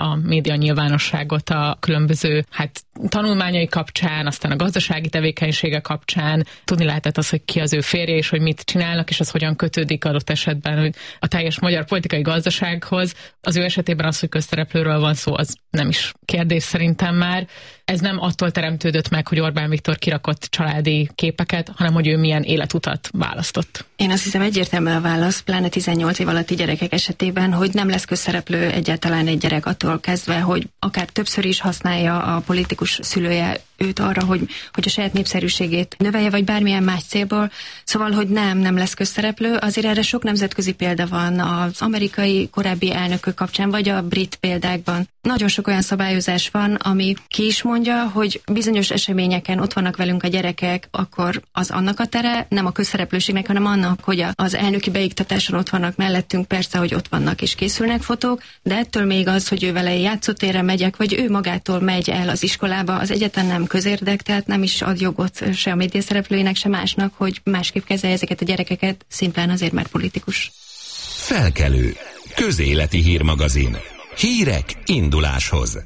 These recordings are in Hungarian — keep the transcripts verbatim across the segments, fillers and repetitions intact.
a média nyilvánosságot a különböző hát, tanulmányai kapcsán, aztán a gazdasági tevékenysége kapcsán. Tudni lehetett az, hogy ki az ő férje, és hogy mit csinálnak, és az hogyan kötődik adott esetben hogy a teljes magyar politikai gazdasághoz. Az ő esetében az, hogy közszereplőről van szó, az nem is kérdés szerintem már. Ez nem attól teremtődött meg, hogy Orbán Viktor kirakott családi képeket, hanem hogy ő milyen életutat választott. Én azt hiszem egyértelmű a válasz, pláne tizennyolc év alatti gyerekek esetében, hogy nem lesz közszereplő egyáltalán egy gyerek attól kezdve, hogy akár többször is használja a politikus szülője őt arra, hogy, hogy a saját népszerűségét növelje, vagy bármilyen más célból. Szóval, hogy nem, nem lesz közszereplő. Azért erre sok nemzetközi példa van az amerikai korábbi elnökök kapcsán, vagy a brit példákban. Nagyon sok olyan szabályozás van, ami ki is mondja, hogy bizonyos eseményeken ott vannak velünk a gyerekek, akkor az annak a tere, nem a közszereplőségnek, hanem annak, hogy az elnöki beiktatáson ott vannak mellettünk, persze, hogy ott vannak és készülnek fotók, de ettől még az, hogy ő vele játszótérre megyek, vagy ő magától megy el az iskolába, az egyetlen nem közérdek, tehát nem is ad jogot se a média szereplőinek, se másnak, hogy másképp kezelje ezeket a gyerekeket, szimplán azért, mert politikus. Felkelő. Közéleti hírmagazin. Hírek induláshoz.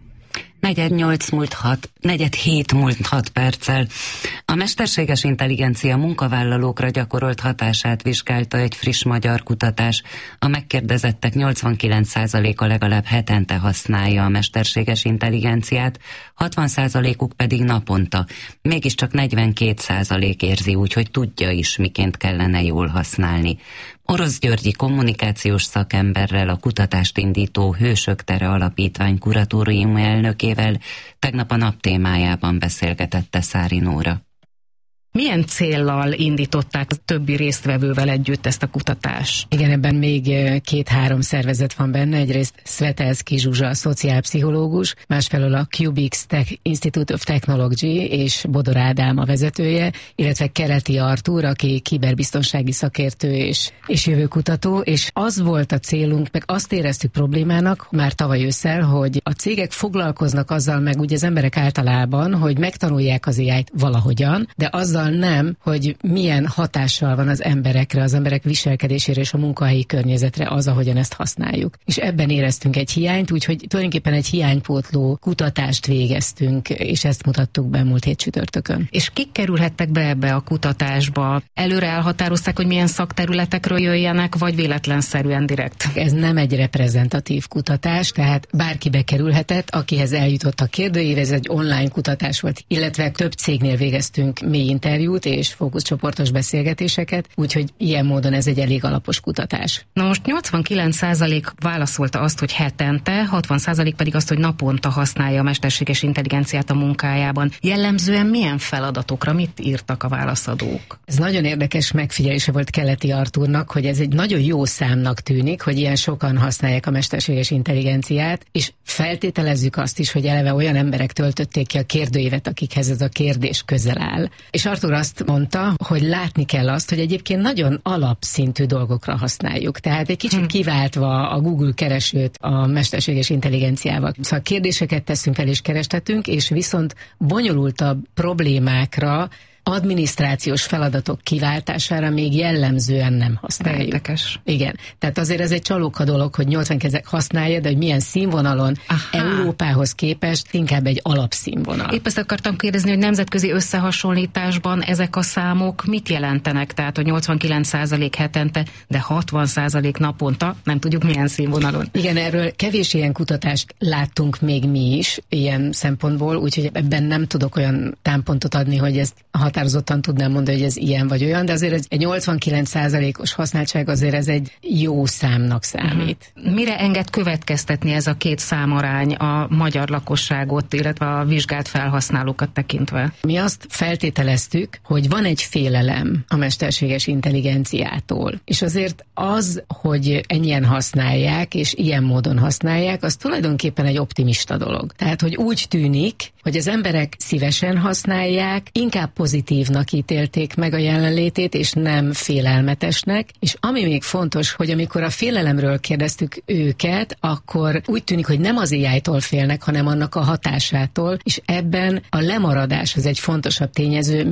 Negyed nyolc múlt hat, negyed hét múlt hat perccel. A mesterséges intelligencia munkavállalókra gyakorolt hatását vizsgálta egy friss magyar kutatás. A megkérdezettek nyolcvankilenc százaléka legalább hetente használja a mesterséges intelligenciát, hatvan százalékuk pedig naponta. Mégiscsak negyvenkét százalék érzi úgy, hogy tudja is, miként kellene jól használni. Orosz Györgyi kommunikációs szakemberrel, a kutatást indító Hősök Tere Alapítvány kuratórium elnökével tegnap a Nap témájában beszélgetett Szári Nóra. Milyen céllal indították a többi résztvevővel együtt ezt a kutatást? Igen, ebben még két-három szervezet van benne. Egyrészt Svetelszky Zsuzsa, szociálpszichológus, másfelől a Cubics Tech Institute of Technology és Bodor Ádám a vezetője, illetve Keleti Artúr, aki kiberbiztonsági szakértő és, és jövőkutató, és az volt a célunk, meg azt éreztük problémának már tavaly ősszel, hogy a cégek foglalkoznak azzal, meg ugye az emberek általában, hogy megtanulják az á í-t valahogyan, de azzal nem, hogy milyen hatással van az emberekre, az emberek viselkedésére és a munkahelyi környezetre az, ahogyan ezt használjuk. És ebben éreztünk egy hiányt, úgyhogy tulajdonképpen egy hiánypótló kutatást végeztünk, és ezt mutattuk be múlt hét csütörtökön. És kik kerülhettek be ebbe a kutatásba? Előre elhatározták, hogy milyen szakterületekről jöjjenek, vagy véletlenszerűen direkt? Ez nem egy reprezentatív kutatás, tehát bárki bekerülhetett, akihez eljutott a kérdőív, ez egy online kutatás volt, illetve több cégnél végeztünk mély interjút és fókuszcsoportos beszélgetéseket, úgyhogy ilyen módon ez egy elég alapos kutatás. Na most nyolcvankilenc százalék válaszolta azt, hogy hetente, hatvan százalék pedig azt, hogy naponta használja a mesterséges intelligenciát a munkájában. Jellemzően milyen feladatokra mit írtak a válaszadók? Ez nagyon érdekes megfigyelése volt Keleti Artúrnak, hogy ez egy nagyon jó számnak tűnik, hogy ilyen sokan használják a mesterséges intelligenciát, és feltételezzük azt is, hogy eleve olyan emberek töltötték ki a kérdőívet, akikhez ez a kérdés közel áll. És Artúr azt mondta, hogy látni kell azt, hogy egyébként nagyon alapszintű dolgokra használjuk. Tehát egy kicsit kiváltva a Google keresőt a mesterséges intelligenciával. Szóval kérdéseket teszünk fel és kerestetünk, és viszont bonyolultabb problémákra, adminisztrációs feladatok kiváltására még jellemzően nem használjuk. Érdekes. Igen. Tehát azért ez egy csalóka dolog, hogy nyolcvan használja, de hogy milyen színvonalon Aha. Európához képest inkább egy alapszínvonal. Épp ezt akartam kérdezni, hogy nemzetközi összehasonlításban ezek a számok mit jelentenek? Tehát, hogy nyolcvankilenc százalék hetente, de hatvan százalék naponta, nem tudjuk milyen színvonalon. Igen, erről kevés ilyen kutatást láttunk még mi is ilyen szempontból, úgyhogy ebben nem tudok olyan támpontot adni, hogy ezt határozottan tudnám mondani, hogy ez ilyen vagy olyan, de azért egy nyolcvankilenc százalékos használtság azért ez egy jó számnak számít. Uh-huh. Mire enged következtetni ez a két számarány a magyar lakosságot, illetve a vizsgált felhasználókat tekintve? Mi azt feltételeztük, hogy van egy félelem a mesterséges intelligenciától, és azért az, hogy ennyien használják, és ilyen módon használják, az tulajdonképpen egy optimista dolog. Tehát, hogy úgy tűnik, hogy az emberek szívesen használják, inkább pozitívnak ítélték meg a jelenlétét, és nem félelmetesnek. És ami még fontos, hogy amikor a félelemről kérdeztük őket, akkor úgy tűnik, hogy nem az á í-tól félnek, hanem annak a hatásától, és ebben a lemaradás az egy fontosabb tényező, mint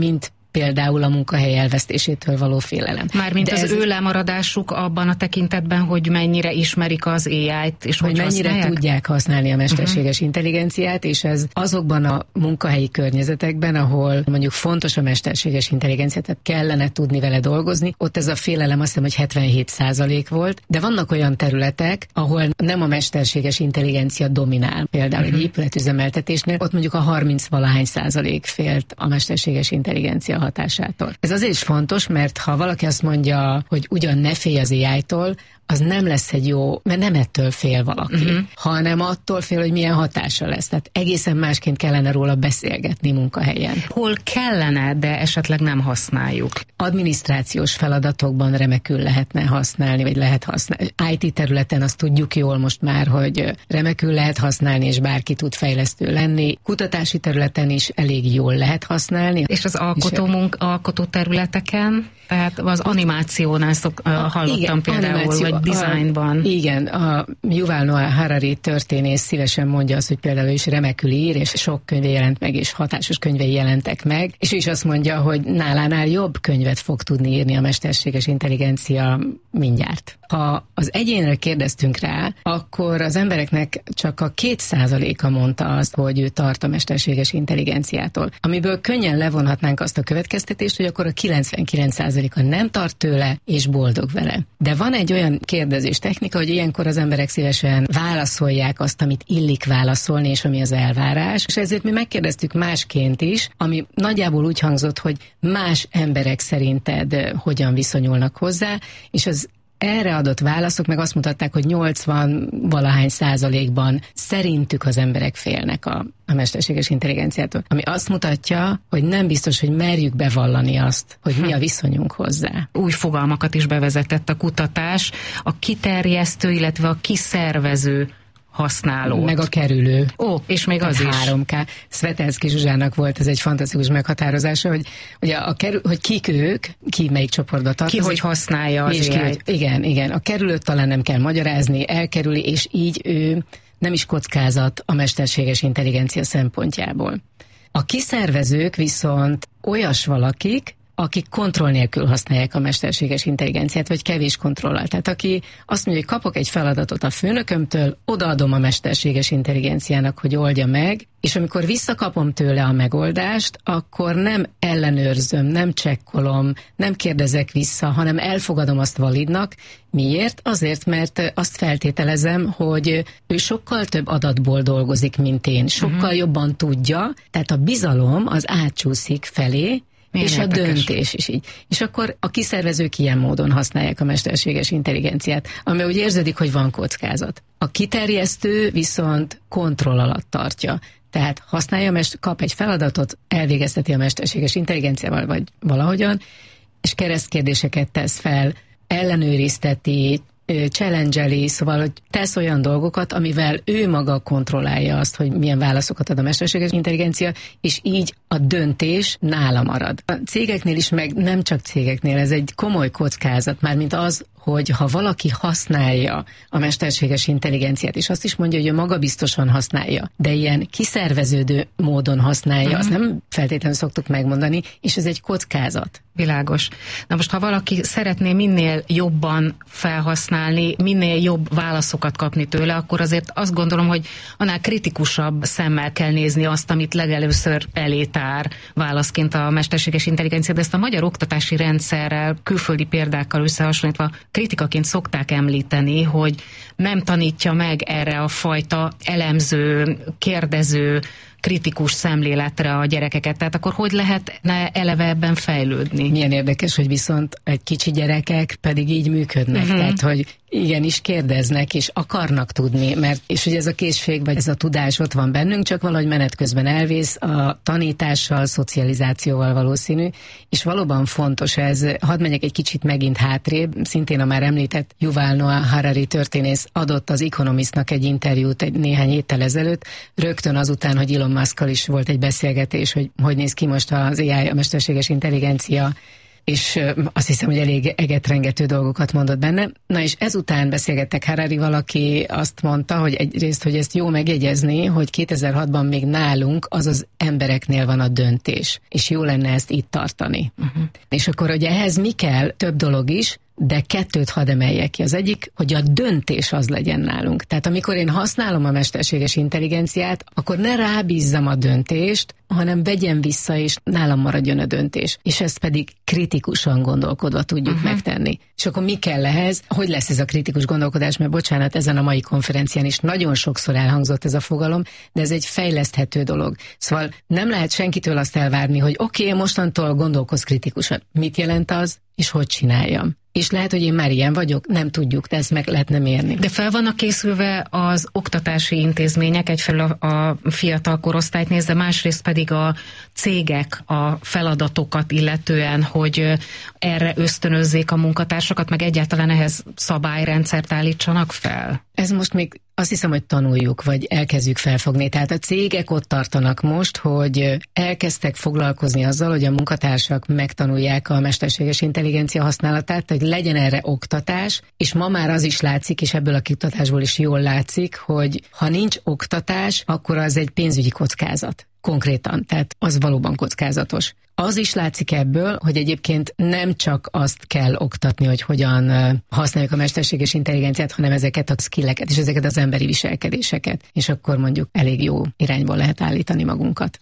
például a munkahely elvesztésétől való félelem. Mármint De az ez... ő lemaradásuk abban a tekintetben, hogy mennyire ismerik az á í-t, és hogy, hogy mennyire használják? tudják használni a mesterséges uh-huh. intelligenciát, és ez azokban a munkahelyi környezetekben, ahol mondjuk fontos a mesterséges intelligencia, tehát kellene tudni vele dolgozni, ott ez a félelem azt hiszem, hogy hetvenhét százalék volt, de vannak olyan területek, ahol nem a mesterséges intelligencia dominál. Például uh-huh. egy épületüzemeltetésnél, ott mondjuk a harminc-valahány százalék félt a mesterséges intelligencia hatásától. Ez azért is fontos, mert ha valaki azt mondja, hogy ugyan ne félj az á í-tól, az nem lesz egy jó, mert nem ettől fél valaki, uh-huh. hanem attól fél, hogy milyen hatása lesz. Tehát egészen másként kellene róla beszélgetni munkahelyen. Hol kellene, de esetleg nem használjuk? Adminisztrációs feladatokban remekül lehetne használni, vagy lehet használni. í té területen azt tudjuk jól most már, hogy remekül lehet használni, és bárki tud fejlesztő lenni. Kutatási területen is elég jól lehet használni. És az alkotó, munk, alkotó területeken? Tehát az animációnál szok, uh, hallottam igen, például, animáció, vagy designban. A, igen, a Yuval Noah Harari történész szívesen mondja azt, hogy például ő is remekül ír, és sok könyve jelent meg, és hatásos könyvei jelentek meg, és ő is azt mondja, hogy nálánál jobb könyvet fog tudni írni a mesterséges intelligencia mindjárt. Ha az egyénre kérdeztünk rá, akkor az embereknek csak a két százaléka mondta azt, hogy ő tart a mesterséges intelligenciától. Amiből könnyen levonhatnánk azt a következtetést, hogy akkor a kilencvenkilenc százaléka nem tart tőle, és boldog vele. De van egy olyan kérdezés technika, hogy ilyenkor az emberek szívesen válaszolják azt, amit illik válaszolni, és ami az elvárás. És ezért mi megkérdeztük másként is, ami nagyjából úgy hangzott, hogy más emberek szerinted hogyan viszonyulnak hozzá, és az erre adott válaszok meg azt mutatták, hogy nyolcvan-valahány százalékban szerintük az emberek félnek a, a mesterséges intelligenciától. Ami azt mutatja, hogy nem biztos, hogy merjük bevallani azt, hogy mi a viszonyunk hozzá. Új fogalmakat is bevezetett a kutatás, a kiterjesztő, illetve a kiszervező használó. Meg a kerülő. Ó, és még az is. három ká. Svetelszky Zsuzsának volt ez egy fantasztikus meghatározása, hogy, hogy, a kerül, hogy kik ők, ki melyik csoportba tartozik. Ki hogy használja az ki, hogy, Igen, igen. A kerülőt talán nem kell magyarázni, elkerüli, és így ő nem is kockázat a mesterséges intelligencia szempontjából. A kiszervezők viszont olyas valakik, akik kontroll nélkül használják a mesterséges intelligenciát, vagy kevés kontrollal. Tehát aki azt mondja, hogy kapok egy feladatot a főnökömtől, odaadom a mesterséges intelligenciának, hogy oldja meg, és amikor visszakapom tőle a megoldást, akkor nem ellenőrzöm, nem csekkolom, nem kérdezek vissza, hanem elfogadom azt validnak. Miért? Azért, mert azt feltételezem, hogy ő sokkal több adatból dolgozik, mint én, sokkal uh-huh. jobban tudja, tehát a bizalom az átcsúszik felé, milyen és érdekes. A döntés is így. És akkor a kiszervezők ilyen módon használják a mesterséges intelligenciát, ami úgy érződik, hogy van kockázat. A kiterjesztő viszont kontroll alatt tartja. Tehát használja, kap egy feladatot, elvégezteti a mesterséges intelligenciával, vagy valahogyan, és keresztkérdéseket tesz fel, ellenőrizteti, challenge-eli, szóval, hogy tesz olyan dolgokat, amivel ő maga kontrollálja azt, hogy milyen válaszokat ad a mesterséges intelligencia, és így a döntés nála marad. A cégeknél is, meg nem csak cégeknél, ez egy komoly kockázat, mármint az, hogy ha valaki használja a mesterséges intelligenciát, és azt is mondja, hogy ő magabiztosan használja, de ilyen kiszerveződő módon használja, uh-huh. azt nem feltétlenül szoktuk megmondani, és ez egy kockázat. Világos. Na most, ha valaki szeretné minél jobban felhasználni, minél jobb válaszokat kapni tőle, akkor azért azt gondolom, hogy annál kritikusabb szemmel kell nézni azt, amit legelőször elé tár válaszként a mesterséges intelligencia, de ezt a magyar oktatási rendszerrel, külföldi példákkal összehasonlítva kritikaként szokták említeni, hogy nem tanítja meg erre a fajta elemző, kérdező, kritikus szemléletre a gyerekeket. Tehát akkor hogy lehetne eleve ebben fejlődni? Milyen érdekes, hogy viszont egy kicsi gyerekek pedig így működnek. Uh-huh. Tehát, hogy igenis kérdeznek, és akarnak tudni, mert és hogy ez a készség, vagy ez a tudás ott van bennünk, csak valahogy menet közben elvész a tanítással, szocializációval valószínű, és valóban fontos ez. Hadd menjek egy kicsit megint hátrébb, szintén a már említett Yuval Noah Harari történész adott az Economistnak egy interjút egy néhány héttel ezelőtt, rögtön azután, hogy Elon Muskkal is volt egy beszélgetés, hogy hogy néz ki most az á i, a mesterséges intelligencia és azt hiszem, hogy elég egetrengető dolgokat mondott benne. Na és ezután beszélgettek Hararival, aki azt mondta, hogy egyrészt, hogy ezt jó megjegyezni, hogy kétezer-hatban még nálunk az az embereknél van a döntés, és jó lenne ezt itt tartani. Uh-huh. És akkor ugye ehhez mi kell? Több dolog is, de kettőt hadd emeljek ki. Az egyik, hogy a döntés az legyen nálunk. Tehát amikor én használom a mesterséges intelligenciát, akkor ne rábízzam a döntést, hanem vegyem vissza, és nálam maradjon a döntés. És ezt pedig kritikusan gondolkodva tudjuk uh-huh. megtenni. És akkor mi kell ehhez? Hogy lesz ez a kritikus gondolkodás? Mert bocsánat, ezen a mai konferencián is nagyon sokszor elhangzott ez a fogalom, de ez egy fejleszthető dolog. Szóval nem lehet senkitől azt elvárni, hogy oké, okay, mostantól gondolkozz kritikusan. Mit jelent az, és hogy csináljam? És lehet, hogy én már ilyen vagyok, nem tudjuk, de ezt meg lehetne mérni. De fel vannak készülve az oktatási intézmények, egyfelől a, a fiatal korosztályt nézve, másrészt pedig a cégek a feladatokat illetően, hogy erre ösztönözzék a munkatársakat, meg egyáltalán ehhez szabályrendszert állítsanak fel? Ez most még azt hiszem, hogy tanuljuk, vagy elkezdjük felfogni. Tehát a cégek ott tartanak most, hogy elkezdtek foglalkozni azzal, hogy a munkatársak megtanulják a mesterséges intelligencia használatát, hogy legyen erre oktatás, és ma már az is látszik, és ebből a kiutatásból is jól látszik, hogy ha nincs oktatás, akkor az egy pénzügyi kockázat. Konkrétan, tehát az valóban kockázatos. Az is látszik ebből, hogy egyébként nem csak azt kell oktatni, hogy hogyan használjuk a mesterséges intelligenciát, hanem ezeket a skilleket és ezeket az emberi viselkedéseket. És akkor mondjuk elég jó irányból lehet állítani magunkat.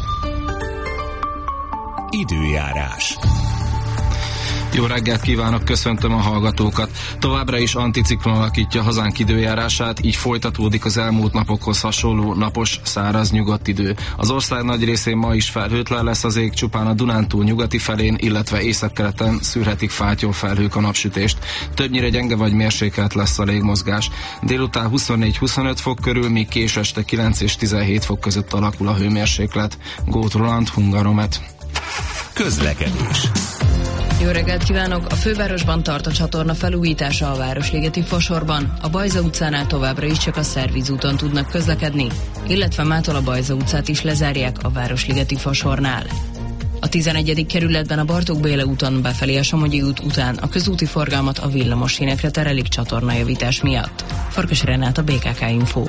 Időjárás. Jó reggelt kívánok, köszöntöm a hallgatókat. Továbbra is anticiklon alakítja hazánk időjárását, így folytatódik az elmúlt napokhoz hasonló napos, száraz, nyugodt idő. Az ország nagy részén ma is felhőtlen lesz az ég, csupán a Dunántúl nyugati felén, illetve északkeleten szűrhetik fátyol felhők a napsütést. Többnyire gyenge vagy mérsékelt lesz a légmozgás. Délután huszonnégy-huszonöt fok körül, míg késő este kilenc és tizenhét fok között alakul a hőmérséklet. Góth Roland, Hungaromet. Közlekedés. Jó reggelt kívánok! A fővárosban tart a csatorna felújítása a Városligeti Fasorban. A Bajza utcánál továbbra is csak a Szerviz úton tudnak közlekedni, illetve mától a Bajza utcát is lezárják a Városligeti Fasornál. A tizenegyedik kerületben a Bartók Béla úton befelé a Somogyi út után a közúti forgalmat a villamoshínekre terelik csatornajavítás miatt. Farkas Renát, a bé ká ká Info.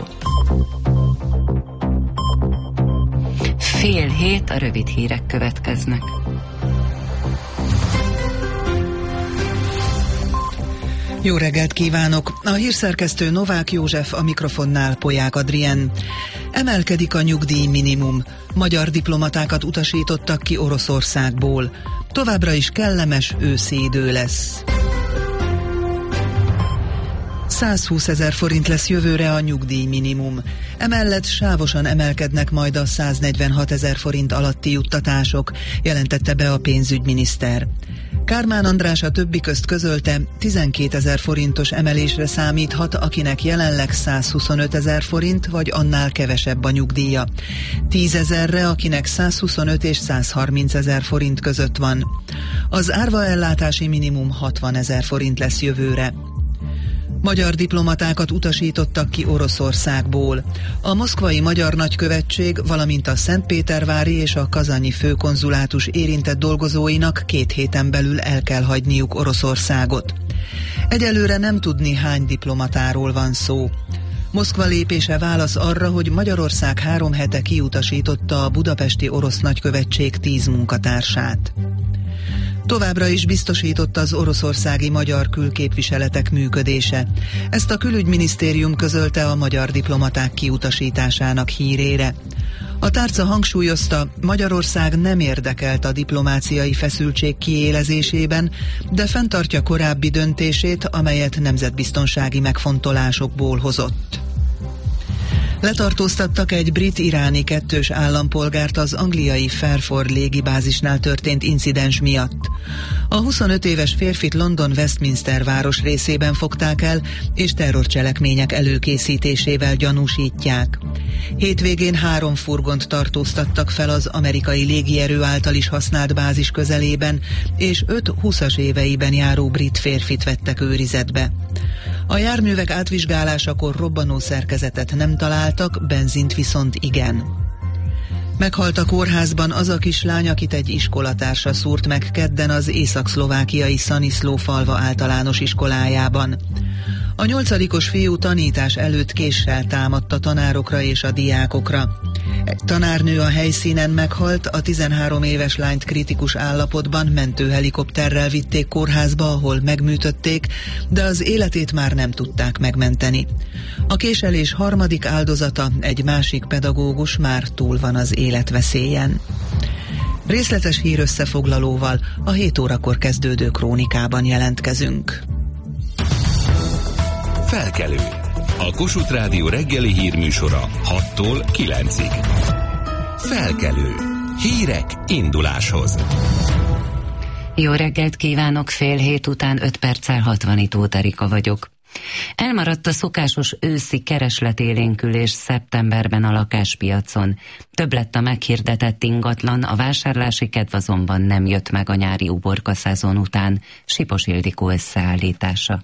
Fél hét, a rövid hírek következnek. Jó reggelt kívánok! A hírszerkesztő Novák József, a mikrofonnál Polyák Adrien. Emelkedik a nyugdíj minimum. Magyar diplomatákat utasítottak ki Oroszországból. Továbbra is kellemes őszi idő lesz. százhúszezer forint lesz jövőre a nyugdíj minimum. Emellett sávosan emelkednek majd a száznegyvenhatezer forint alatti juttatások, jelentette be a pénzügyminiszter. Kármán András a többi közt közölte, tizenkétezer forintos emelésre számíthat, akinek jelenleg százhuszonötezer forint vagy annál kevesebb a nyugdíja. tízezerre, akinek százhuszonöt és százharmincezer forint között van. Az árvaellátási minimum hatvanezer forint lesz jövőre. Magyar diplomatákat utasítottak ki Oroszországból. A moszkvai magyar nagykövetség, valamint a szentpétervári és a kazanyi főkonzulátus érintett dolgozóinak két héten belül el kell hagyniuk Oroszországot. Egyelőre nem tudni, hány diplomatáról van szó. Moszkva lépése válasz arra, hogy Magyarország három hete kiutasította a budapesti orosz nagykövetség tíz munkatársát. Továbbra is biztosított az oroszországi magyar külképviseletek működése. Ezt a külügyminisztérium közölte a magyar diplomaták kiutasításának hírére. A tárca hangsúlyozta, Magyarország nem érdekelt a diplomáciai feszültség kiélezésében, de fenntartja korábbi döntését, amelyet nemzetbiztonsági megfontolásokból hozott. Letartóztattak egy brit-iráni kettős állampolgárt az angliai Fairford légibázisnál történt incidens miatt. A huszonöt éves férfit London Westminster város részében fogták el, és terrorcselekmények előkészítésével gyanúsítják. Hétvégén három furgont tartóztattak fel az amerikai légierő által is használt bázis közelében, és öt húszas éveiben járó brit férfit vettek őrizetbe. A járművek átvizsgálásakor robbanó szerkezetet nem találtak, benzint viszont igen. Meghalt a kórházban az a kislány, akit egy iskolatársa szúrt meg kedden az észak-szlovákiai Szaniszló falva általános iskolájában. A nyolcadikos fiú tanítás előtt késsel támadt a tanárokra és a diákokra. Egy tanárnő a helyszínen meghalt, a tizenhárom éves lányt kritikus állapotban mentőhelikopterrel vitték kórházba, ahol megműtötték, de az életét már nem tudták megmenteni. A késelés harmadik áldozata, egy másik pedagógus, már túl van az életveszélyen. Részletes hírösszefoglalóval a hét órakor kezdődő krónikában jelentkezünk. Felkelő. A Kossuth Rádió reggeli hírműsora hattól kilencig. Felkelő. Hírek induláshoz. Jó reggelt kívánok, fél hét után öt perccel Hatvanitó Erika vagyok. Elmaradt a szokásos őszi keresletélénkülés szeptemberben a lakáspiacon. Több lett a meghirdetett ingatlan, a vásárlási kedv azonban nem jött meg a nyári uborkaszezon után. Sipos Ildikó összeállítása.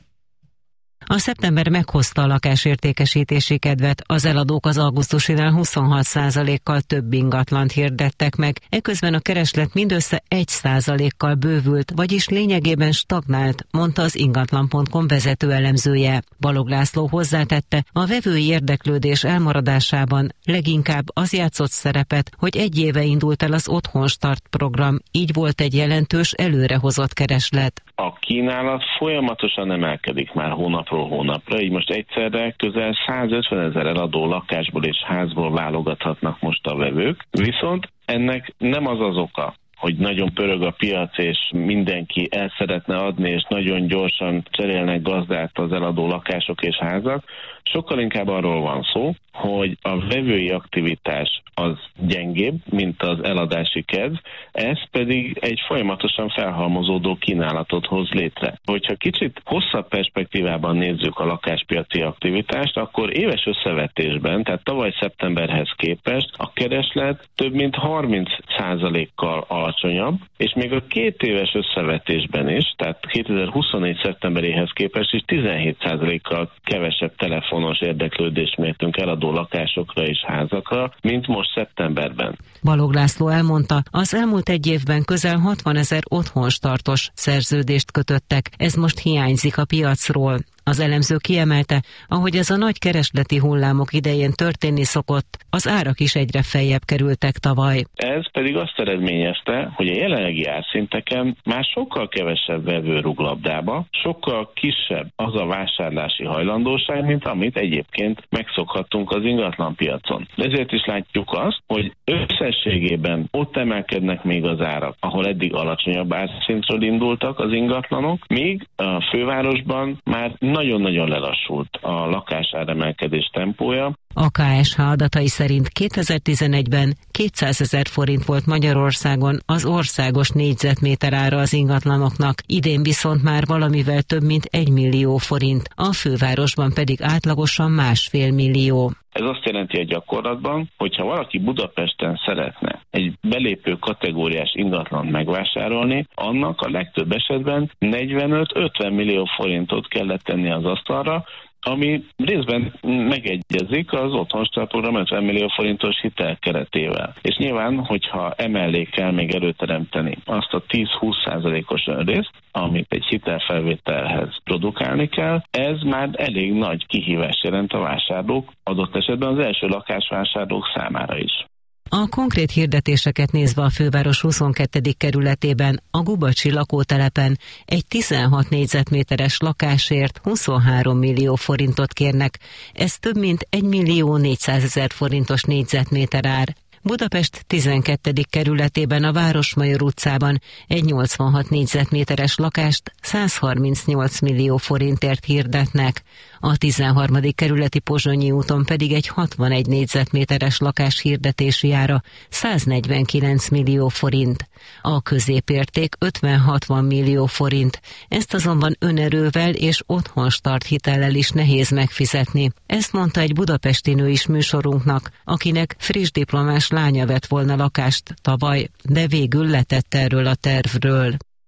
A szeptember meghozta a lakásértékesítési kedvet, az eladók az augusztusinál huszonhat százalékkal több ingatlant hirdettek meg, eközben a kereslet mindössze egy százalékkal bővült, vagyis lényegében stagnált, mondta az ingatlan pont com vezető elemzője. Balog László hozzátette, a vevői érdeklődés elmaradásában leginkább az játszott szerepet, hogy egy éve indult el az Otthonstart program, így volt egy jelentős előrehozott kereslet. A kínálat folyamatosan emelkedik már hónapról hónapra, így most egyszerre közel százötven ezer eladó lakásból és házból válogathatnak most a vevők, viszont ennek nem az az oka, hogy nagyon pörög a piac, és mindenki el szeretne adni, és nagyon gyorsan cserélnek gazdát az eladó lakások és házak. Sokkal inkább arról van szó, hogy a vevői aktivitás az gyengébb, mint az eladási kedv, ez pedig egy folyamatosan felhalmozódó kínálatot hoz létre. Hogyha kicsit hosszabb perspektívában nézzük a lakáspiaci aktivitást, akkor éves összevetésben, tehát tavaly szeptemberhez képest a kereslet több mint harminc százalékkal alacsonyabb, és még a két éves összevetésben is, tehát kétezer-huszonnégy szeptemberéhez képest is tizenhét százalékkal kevesebb telefonos érdeklődést mértünk eladó lakásokra és házakra, mint most szeptemberben. Balog László elmondta, az elmúlt egy évben közel hatvanezer otthonstartos szerződést kötöttek, ez most hiányzik a piacról. Az elemző kiemelte, ahogy ez a nagy keresleti hullámok idején történni szokott, az árak is egyre feljebb kerültek tavaly. Ez pedig azt eredményezte, hogy a jelenlegi árszinteken már sokkal kevesebb vevő rúg labdába, sokkal kisebb az a vásárlási hajlandóság, mint amit egyébként megszokhattunk az ingatlanpiacon. Ezért is látjuk azt, hogy összességében ott emelkednek még az árak, ahol eddig alacsonyabb árszintről indultak az ingatlanok, míg a fővárosban már nagyon-nagyon lelassult a lakásáremelkedés tempója. A ká es há adatai szerint kétezer-tizenegyben kétszázezer forint volt Magyarországon az országos négyzetméter ára az ingatlanoknak, idén viszont már valamivel több mint egy millió forint, a fővárosban pedig átlagosan másfél millió. Ez azt jelenti a gyakorlatban, hogy ha valaki Budapesten szeretne egy belépő kategóriás ingatlant megvásárolni, annak a legtöbb esetben negyvenöt-ötven millió forintot kellett tenni az asztalra, ami részben megegyezik az Otthonstart program ötven millió forintos hitel keretével. És nyilván, hogyha emellé kell még előteremteni azt a tíz-húsz százalékos részt, amit egy hitelfelvételhez produkálni kell, ez már elég nagy kihívás jelent a vásárlók, adott esetben az első lakásvásárlók számára is. A konkrét hirdetéseket nézve a főváros huszonkettedik kerületében, a Gubacsi lakótelepen egy tizenhat négyzetméteres lakásért huszonhárom millió forintot kérnek, ez több mint egy millió négyszázezer forintos négyzetméter ár. Budapest tizenkettedik kerületében a Városmajor utcában egy nyolcvanhat négyzetméteres lakást százharmincnyolc millió forintért hirdetnek. A tizenharmadik kerületi Pozsonyi úton pedig egy hatvanegy négyzetméteres lakás hirdetési ára száznegyvenkilenc millió forint. A középérték ötven-hatvan millió forint, ezt azonban önerővel és Otthonstart hitellel is nehéz megfizetni. Ezt mondta egy budapesti nő is műsorunknak, akinek friss diplomás lánya vett volna lakást tavaly, de végül letett erről a tervről.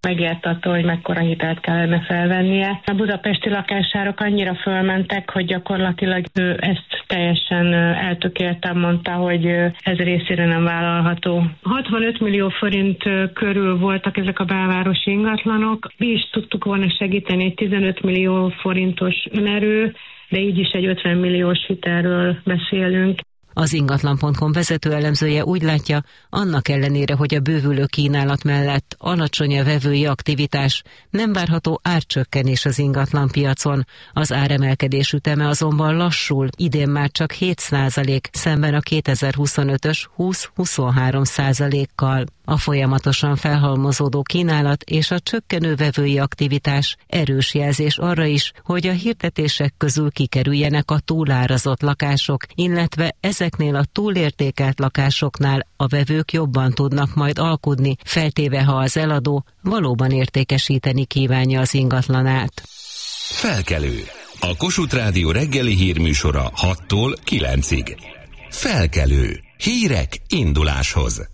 megijedt attól, hogy mekkora hitelt kellene felvennie. A budapesti lakásárak annyira fölmentek, hogy gyakorlatilag ő ezt teljesen eltökéltem mondta, hogy ez részére nem vállalható. hatvanöt millió forint körül voltak ezek a belvárosi ingatlanok. Mi is tudtuk volna segíteni egy tizenöt millió forintos önerő, de így is egy ötven milliós hitelről beszélünk. Az ingatlan pont com vezető elemzője úgy látja, annak ellenére, hogy a bővülő kínálat mellett alacsony a vevői aktivitás, nem várható árcsökkenés az ingatlan piacon. Az áremelkedés üteme azonban lassul, idén már csak hét százalék, szemben a kétezer-huszonötös húsz-huszonhárom százalékkal. A folyamatosan felhalmozódó kínálat és a csökkenő vevői aktivitás erős jelzés arra is, hogy a hirdetések közül kikerüljenek a túlárazott lakások, illetve ezeknél a túlértékelt lakásoknál a vevők jobban tudnak majd alkudni, feltéve ha az eladó valóban értékesíteni kívánja az ingatlanát. Felkelő. A Kossuth Rádió reggeli hírműsora hattól kilencig. Felkelő. Hírek induláshoz.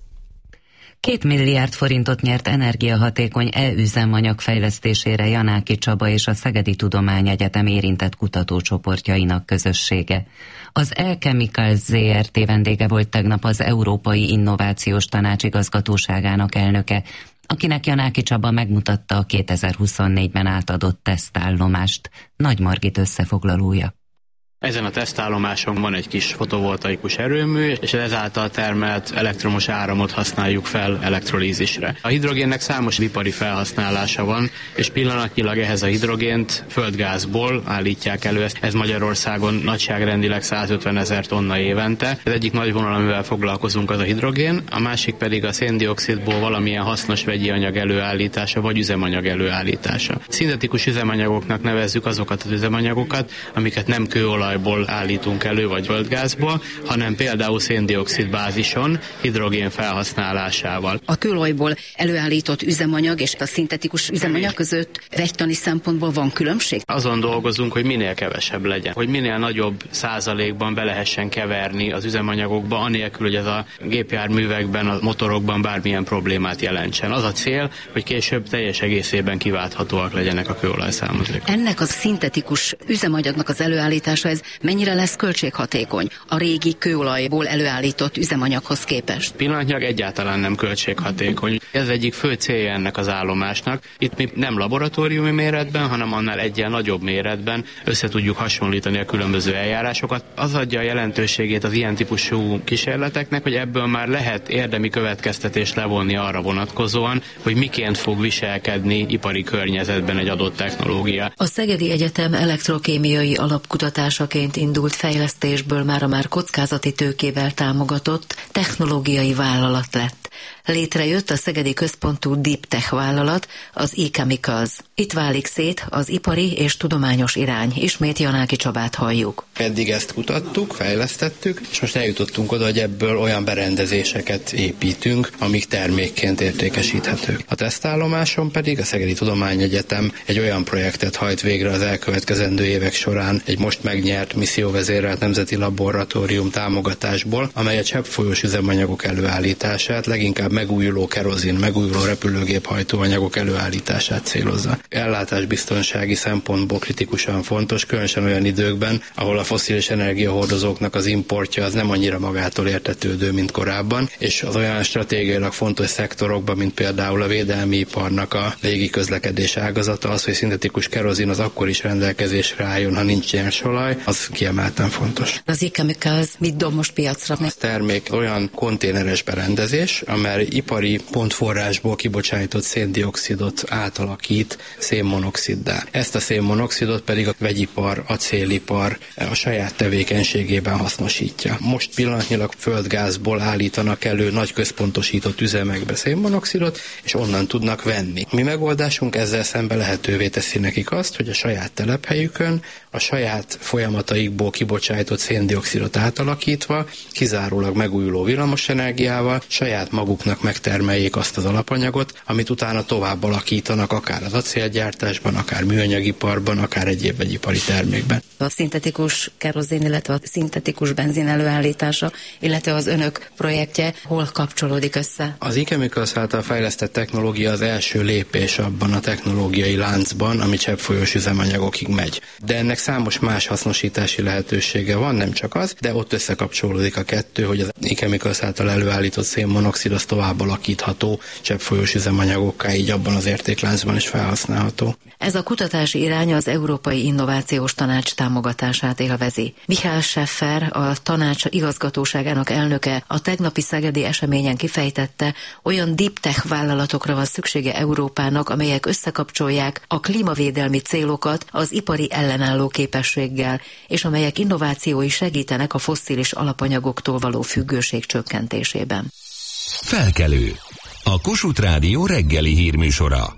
Két milliárd forintot nyert energiahatékony e-üzemanyag fejlesztésére Janáki Csaba és a Szegedi Tudományegyetem érintett kutatócsoportjainak közössége. Az E-Chemicals zé er té vendége volt tegnap az Európai Innovációs Tanács igazgatóságának elnöke, akinek Janáki Csaba megmutatta a kétezer-huszonnégyben átadott tesztállomást. Nagy Margit összefoglalója. Ezen a tesztállomáson van egy kis fotovoltaikus erőmű, és ezáltal termelt elektromos áramot használjuk fel elektrolízisre. A hidrogénnek számos ipari felhasználása van, és pillanatnyilag ehhez a hidrogént földgázból állítják elő. Ez Magyarországon nagyságrendileg százötven ezer tonna évente. Az egyik nagy vonal, amivel foglalkozunk, az a hidrogén, a másik pedig a széndioxidból valamilyen hasznos vegyi anyag előállítása, vagy üzemanyag előállítása. Szintetikus üzemanyagoknak nevezzük azokat az üzemanyagokat, amiket nem kőolaj állítunk elő, vagy földgázból, hanem például széndioxid bázison, hidrogén felhasználásával. A kőolajból előállított üzemanyag és a szintetikus üzemanyag között vegytani szempontból van különbség? Azon dolgozunk, hogy minél kevesebb legyen, hogy minél nagyobb százalékban be lehessen keverni az üzemanyagokba, anélkül, hogy ez a gépjárművekben, a motorokban bármilyen problémát jelentsen. Az a cél, hogy később teljes egészében kiválthatóak legyenek a kőolajszármazékok. Ennek a szintetikus üzemanyagnak az előállítása, ez mennyire lesz költséghatékony a régi kőolajból előállított üzemanyaghoz képest? Pillanatnyilag egyáltalán nem költséghatékony. Ez egyik fő célja ennek az állomásnak. Itt mi nem laboratóriumi méretben, hanem annál egyen nagyobb méretben össze tudjuk hasonlítani a különböző eljárásokat. Az adja a jelentőségét az ilyen típusú kísérleteknek, hogy ebből már lehet érdemi következtetést levonni arra vonatkozóan, hogy miként fog viselkedni ipari környezetben egy adott technológia. A Szegedi Egyetem elektrokémiai alapkutatásaként indult fejlesztésből már a már kockázati tőkével támogatott technológiai vállalat lett. Létrejött a szegedi központú Deep Tech vállalat, az E-Chemicals. Itt válik szét az ipari és tudományos irány. Ismét Janáki Csabát halljuk. Eddig ezt kutattuk, fejlesztettük, és most eljutottunk oda, hogy ebből olyan berendezéseket építünk, amik termékként értékesíthetők. A tesztállomáson pedig a Szegedi Tudományegyetem egy olyan projektet hajt végre az elkövetkezendő évek során egy most megnyert misszióvezérelt nemzeti laboratórium támogatásból, amely a cseppfolyós üzemanyagok előállítását, leginkább megújuló kerozin, megújuló repülőgép hajtóanyagok előállítását célozza. Ellátásbiztonsági szempontból kritikusan fontos, különösen olyan időkben, ahol a fosszilis energiahordozóknak az importja az nem annyira magától értetődő, mint korábban, és az olyan stratégiailag fontos szektorokban, mint például a védelmi iparnak a légi közlekedés ágazata, az, hogy szintetikus kerozin az akkor is rendelkezésre álljon, ha nincs nyersolaj, az kiemelten fontos. Az E-Chemicals mit dob most piacra? A termék olyan konténeres berendezés, amely ipari pontforrásból kibocsájtott széndioxidot átalakít szénmonoxiddá. Ezt a szénmonoxidot pedig a vegyipar, acélipar a saját tevékenységében hasznosítja. Most pillanatnyilag földgázból állítanak elő nagy központosított üzemekbe szénmonoxidot, és onnan tudnak venni. Mi megoldásunk ezzel szemben lehetővé teszi nekik azt, hogy a saját telephelyükön, a saját folyamataikból kibocsájtott széndioxidot átalakítva, kizárólag megújuló villamosenergiával saját maguknak megtermeljék azt az alapanyagot, amit utána tovább alakítanak akár az acélgyártásban, akár műanyagiparban, akár egyéb vegyipari termékben. A szintetikus szintetikus kerozin, illetve a szintetikus benzin előállítása, illetve az önök projektje hol kapcsolódik össze? Az e-Chemicals által fejlesztett technológia az első lépés abban a technológiai láncban, ami cseppfolyós üzemanyagokig megy. De ennek számos más hasznosítási lehetősége van, nem csak az, de ott összekapcsolódik a kettő, hogy az e-Chemicals által előállított szénmonoxid az tovább alakítható cseppfolyós üzemanyagokká, így abban az értékláncban is felhasználható. Ez a kutatási irány az Európai Innovációs Tanács támogatását élvezi. Michael Scheffer, a tanács igazgatóságának elnöke, a tegnapi szegedi eseményen kifejtette, olyan deep tech vállalatokra van szüksége Európának, amelyek összekapcsolják a klímavédelmi célokat az ipari ellenálló képességgel, és amelyek innovációi segítenek a fosszilis alapanyagoktól való függőség csökkentésében. Felkelő. A Kossuth Rádió reggeli hírműsora.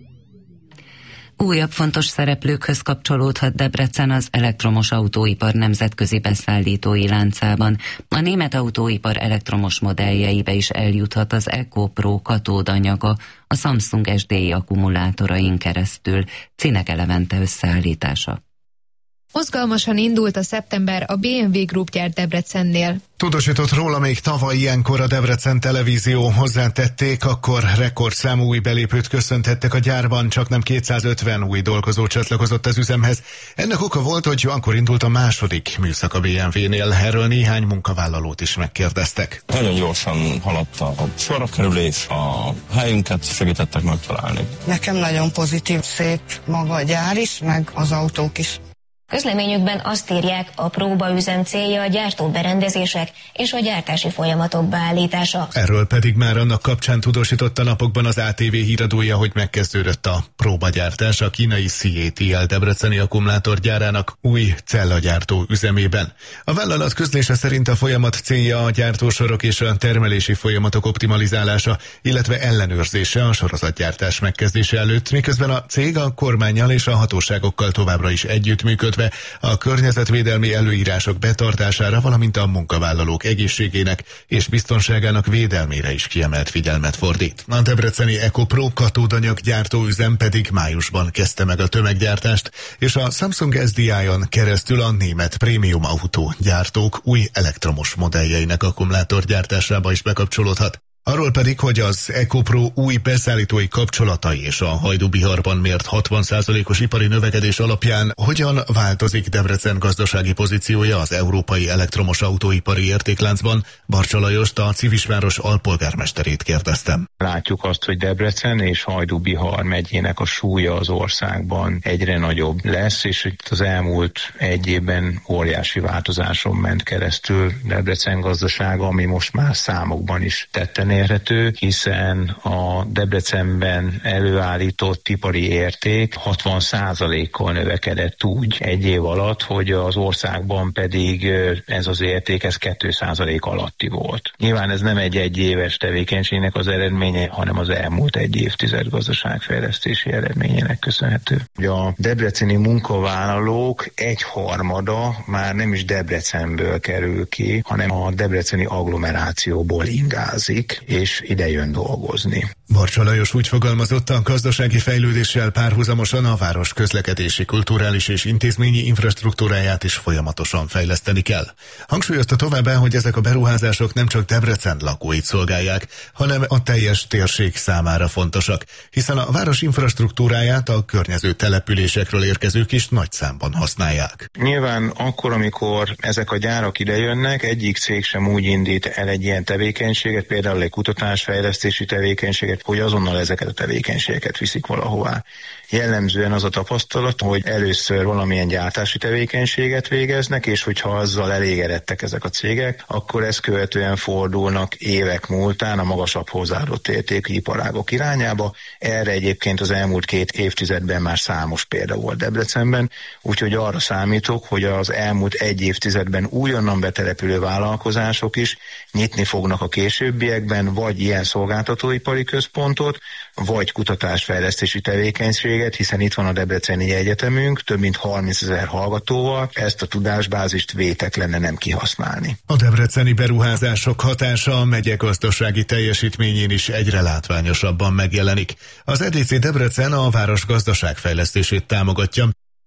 Újabb fontos szereplőkhöz kapcsolódhat Debrecen az elektromos autóipar nemzetközi beszállítói láncában. A német autóipar elektromos modelljeibe is eljuthat az EcoPro katódanyaga a Samsung es dé i akkumulátorain keresztül. Cinek Elevente összeállítása. Mozgalmasan indult a szeptember a bé em vé Group gyárt Debrecennél. Tudósított róla még tavaly ilyenkor a Debrecen Televízió, hozzátették, akkor rekordszámú új belépőt köszöntettek a gyárban, csak nem kétszázötven új dolgozó csatlakozott az üzemhez. Ennek oka volt, hogy akkor indult a második műszak a bé em vé-nél, erről néhány munkavállalót is megkérdeztek. Nagyon gyorsan haladt a sorra kerülés, a helyünket segítettek megtalálni. Nekem nagyon pozitív, szép maga a gyár is, meg az autók is. Közleményükben azt írják, a próbaüzem célja a gyártóberendezések és a gyártási folyamatok beállítása. Erről pedig már annak kapcsán tudósított a napokban az á té vé híradója, hogy megkezdődött a próbagyártás a kínai cé á té el debreceni akkumulátorgyárának új cellagyártó üzemében. A vállalat közlése szerint a folyamat célja a gyártósorok és a termelési folyamatok optimalizálása, illetve ellenőrzése a sorozatgyártás megkezdése előtt, miközben a cég a kormánnyal és a hatóságokkal továbbra is együttműködve a környezetvédelmi előírások betartására, valamint a munkavállalók egészségének és biztonságának védelmére is kiemelt figyelmet fordít. A debreceni EcoPro katódanyag gyártóüzem pedig májusban kezdte meg a tömeggyártást, és a Samsung es dé i-on keresztül a német prémium autó gyártók új elektromos modelljeinek akkumulátorgyártásába is bekapcsolódhat. Arról pedig, hogy az EcoPro új beszállítói kapcsolatai és a Hajdú-Biharban mért hatvan százalékos ipari növekedés alapján hogyan változik Debrecen gazdasági pozíciója az európai elektromos autóipari értékláncban, Barcsa Lajost, a Civisváros alpolgármesterét kérdeztem. Látjuk azt, hogy Debrecen és Hajdú-Bihar megyének a súlya az országban egyre nagyobb lesz, és itt az elmúlt egy évben óriási változáson ment keresztül Debrecen gazdasága, ami most már számokban is tetten érhető, hiszen a Debrecenben előállított ipari érték hatvan százalékkal növekedett úgy egy év alatt, hogy az országban pedig ez az érték ez két százalék alatti volt. Nyilván ez nem egy egyéves tevékenységnek az eredménye, hanem az elmúlt egy évtized gazdaságfejlesztési eredményének köszönhető. A debreceni munkavállalók egyharmada már nem is Debrecenből kerül ki, hanem a debreceni agglomerációból ingázik, és ide jön dolgozni. Barcsa Lajos úgy fogalmazott, a gazdasági fejlődéssel párhuzamosan a város közlekedési, kulturális és intézményi infrastruktúráját is folyamatosan fejleszteni kell. Hangsúlyozta továbbá, hogy ezek a beruházások nem csak Debrecen lakóit szolgálják, hanem a teljes térség számára fontosak, hiszen a város infrastruktúráját a környező településekről érkezők is nagy számban használják. Nyilván akkor, amikor ezek a gyárak idejönnek, egyik cég sem úgy indít el egy ilyen tevékenységet, például egy kutatásfejlesztési tevékenységet, hogy azonnal ezeket a tevékenységeket viszik valahová. Jellemzően az a tapasztalat, hogy először valamilyen gyártási tevékenységet végeznek, és hogyha azzal elégedettek ezek a cégek, akkor ezt követően fordulnak évek múltán a magasabb hozzáadott értékű iparágok irányába. Erre egyébként az elmúlt két évtizedben már számos példa volt Debrecenben, úgyhogy arra számítok, hogy az elmúlt egy évtizedben újonnan betelepülő vállalkozások is nyitni fognak a későbbiekben, vagy ilyen szolgáltatóipari központot, vagy kutatásfejlesztési tevékenységet, hiszen itt van a Debreceni Egyetemünk, több mint harmincezer hallgatóval, ezt a tudásbázist vétek lenne nem kihasználni. A debreceni beruházások hatása a megye gazdasági teljesítményén is egyre látványosabban megjelenik. Az é dé cé Debrecen a város gazdaságfejlesztését támogatja.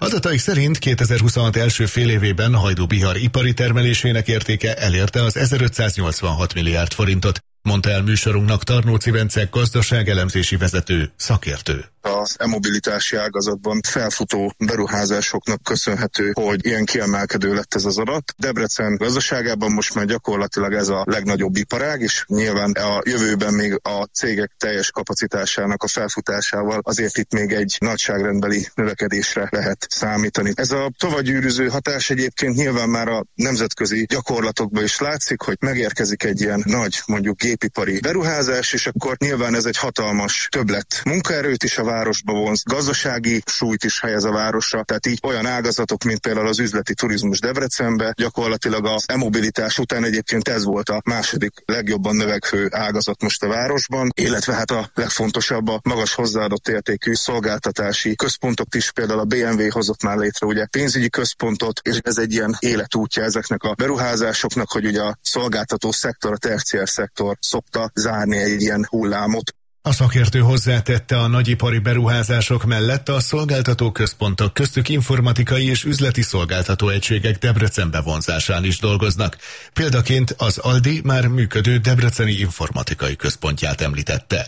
Adataik szerint kétezer-huszonhat első fél évében Hajdú-Bihar ipari termelésének értéke elérte az ezerötszáznyolcvanhat milliárd forintot, mondta el műsorunknak Tarnóci Bence gazdaságelemzési vezető szakértő. Az e-mobilitási ágazatban felfutó beruházásoknak köszönhető, hogy ilyen kiemelkedő lett ez az adat. Debrecen gazdaságában most már gyakorlatilag ez a legnagyobb iparág, és nyilván a jövőben még a cégek teljes kapacitásának a felfutásával azért itt még egy nagyságrendbeli növekedésre lehet számítani. Ez a tovagyűrűző hatás egyébként nyilván már a nemzetközi gyakorlatokban is látszik, hogy megérkezik egy ilyen nagy, mondjuk gépipari beruházás, és akkor nyilván ez egy hatalmas többlet munkaerőt is a városba vonz, gazdasági súlyt is helyez a városra, tehát így olyan ágazatok, mint például az üzleti turizmus Debrecenbe, gyakorlatilag az e-mobilitás után egyébként ez volt a második legjobban növekvő ágazat most a városban, illetve hát a legfontosabb a magas hozzáadott értékű szolgáltatási központok is, például a bé em vé hozott már létre ugye pénzügyi központot, és ez egy ilyen életútja ezeknek a beruházásoknak, hogy ugye a szolgáltató szektor, a terciár szektor szokta zárni egy ilyen hullámot. A szakértő hozzátette, a nagyipari beruházások mellett a szolgáltató központok, köztük informatikai és üzleti szolgáltató egységek Debrecenbe vonzásán is dolgoznak. Példaként az Aldi már működő debreceni informatikai központját említette.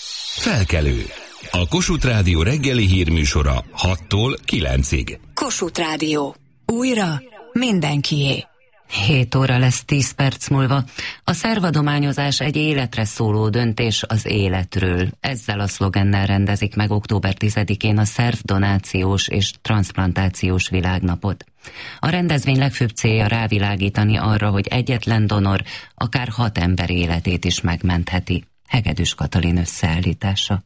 Felkelő. A Kossuth Rádió reggeli hírműsora hattól kilencig. Kossuth Rádió. Újra mindenkié. hét óra lesz tíz perc múlva. A szervadományozás egy életre szóló döntés az életről. Ezzel a szlogennel rendezik meg október tizedikén a szervdonációs és transzplantációs világnapot. A rendezvény legfőbb célja rávilágítani arra, hogy egyetlen donor akár hat ember életét is megmentheti. Hegedűs Katalin összeállítása.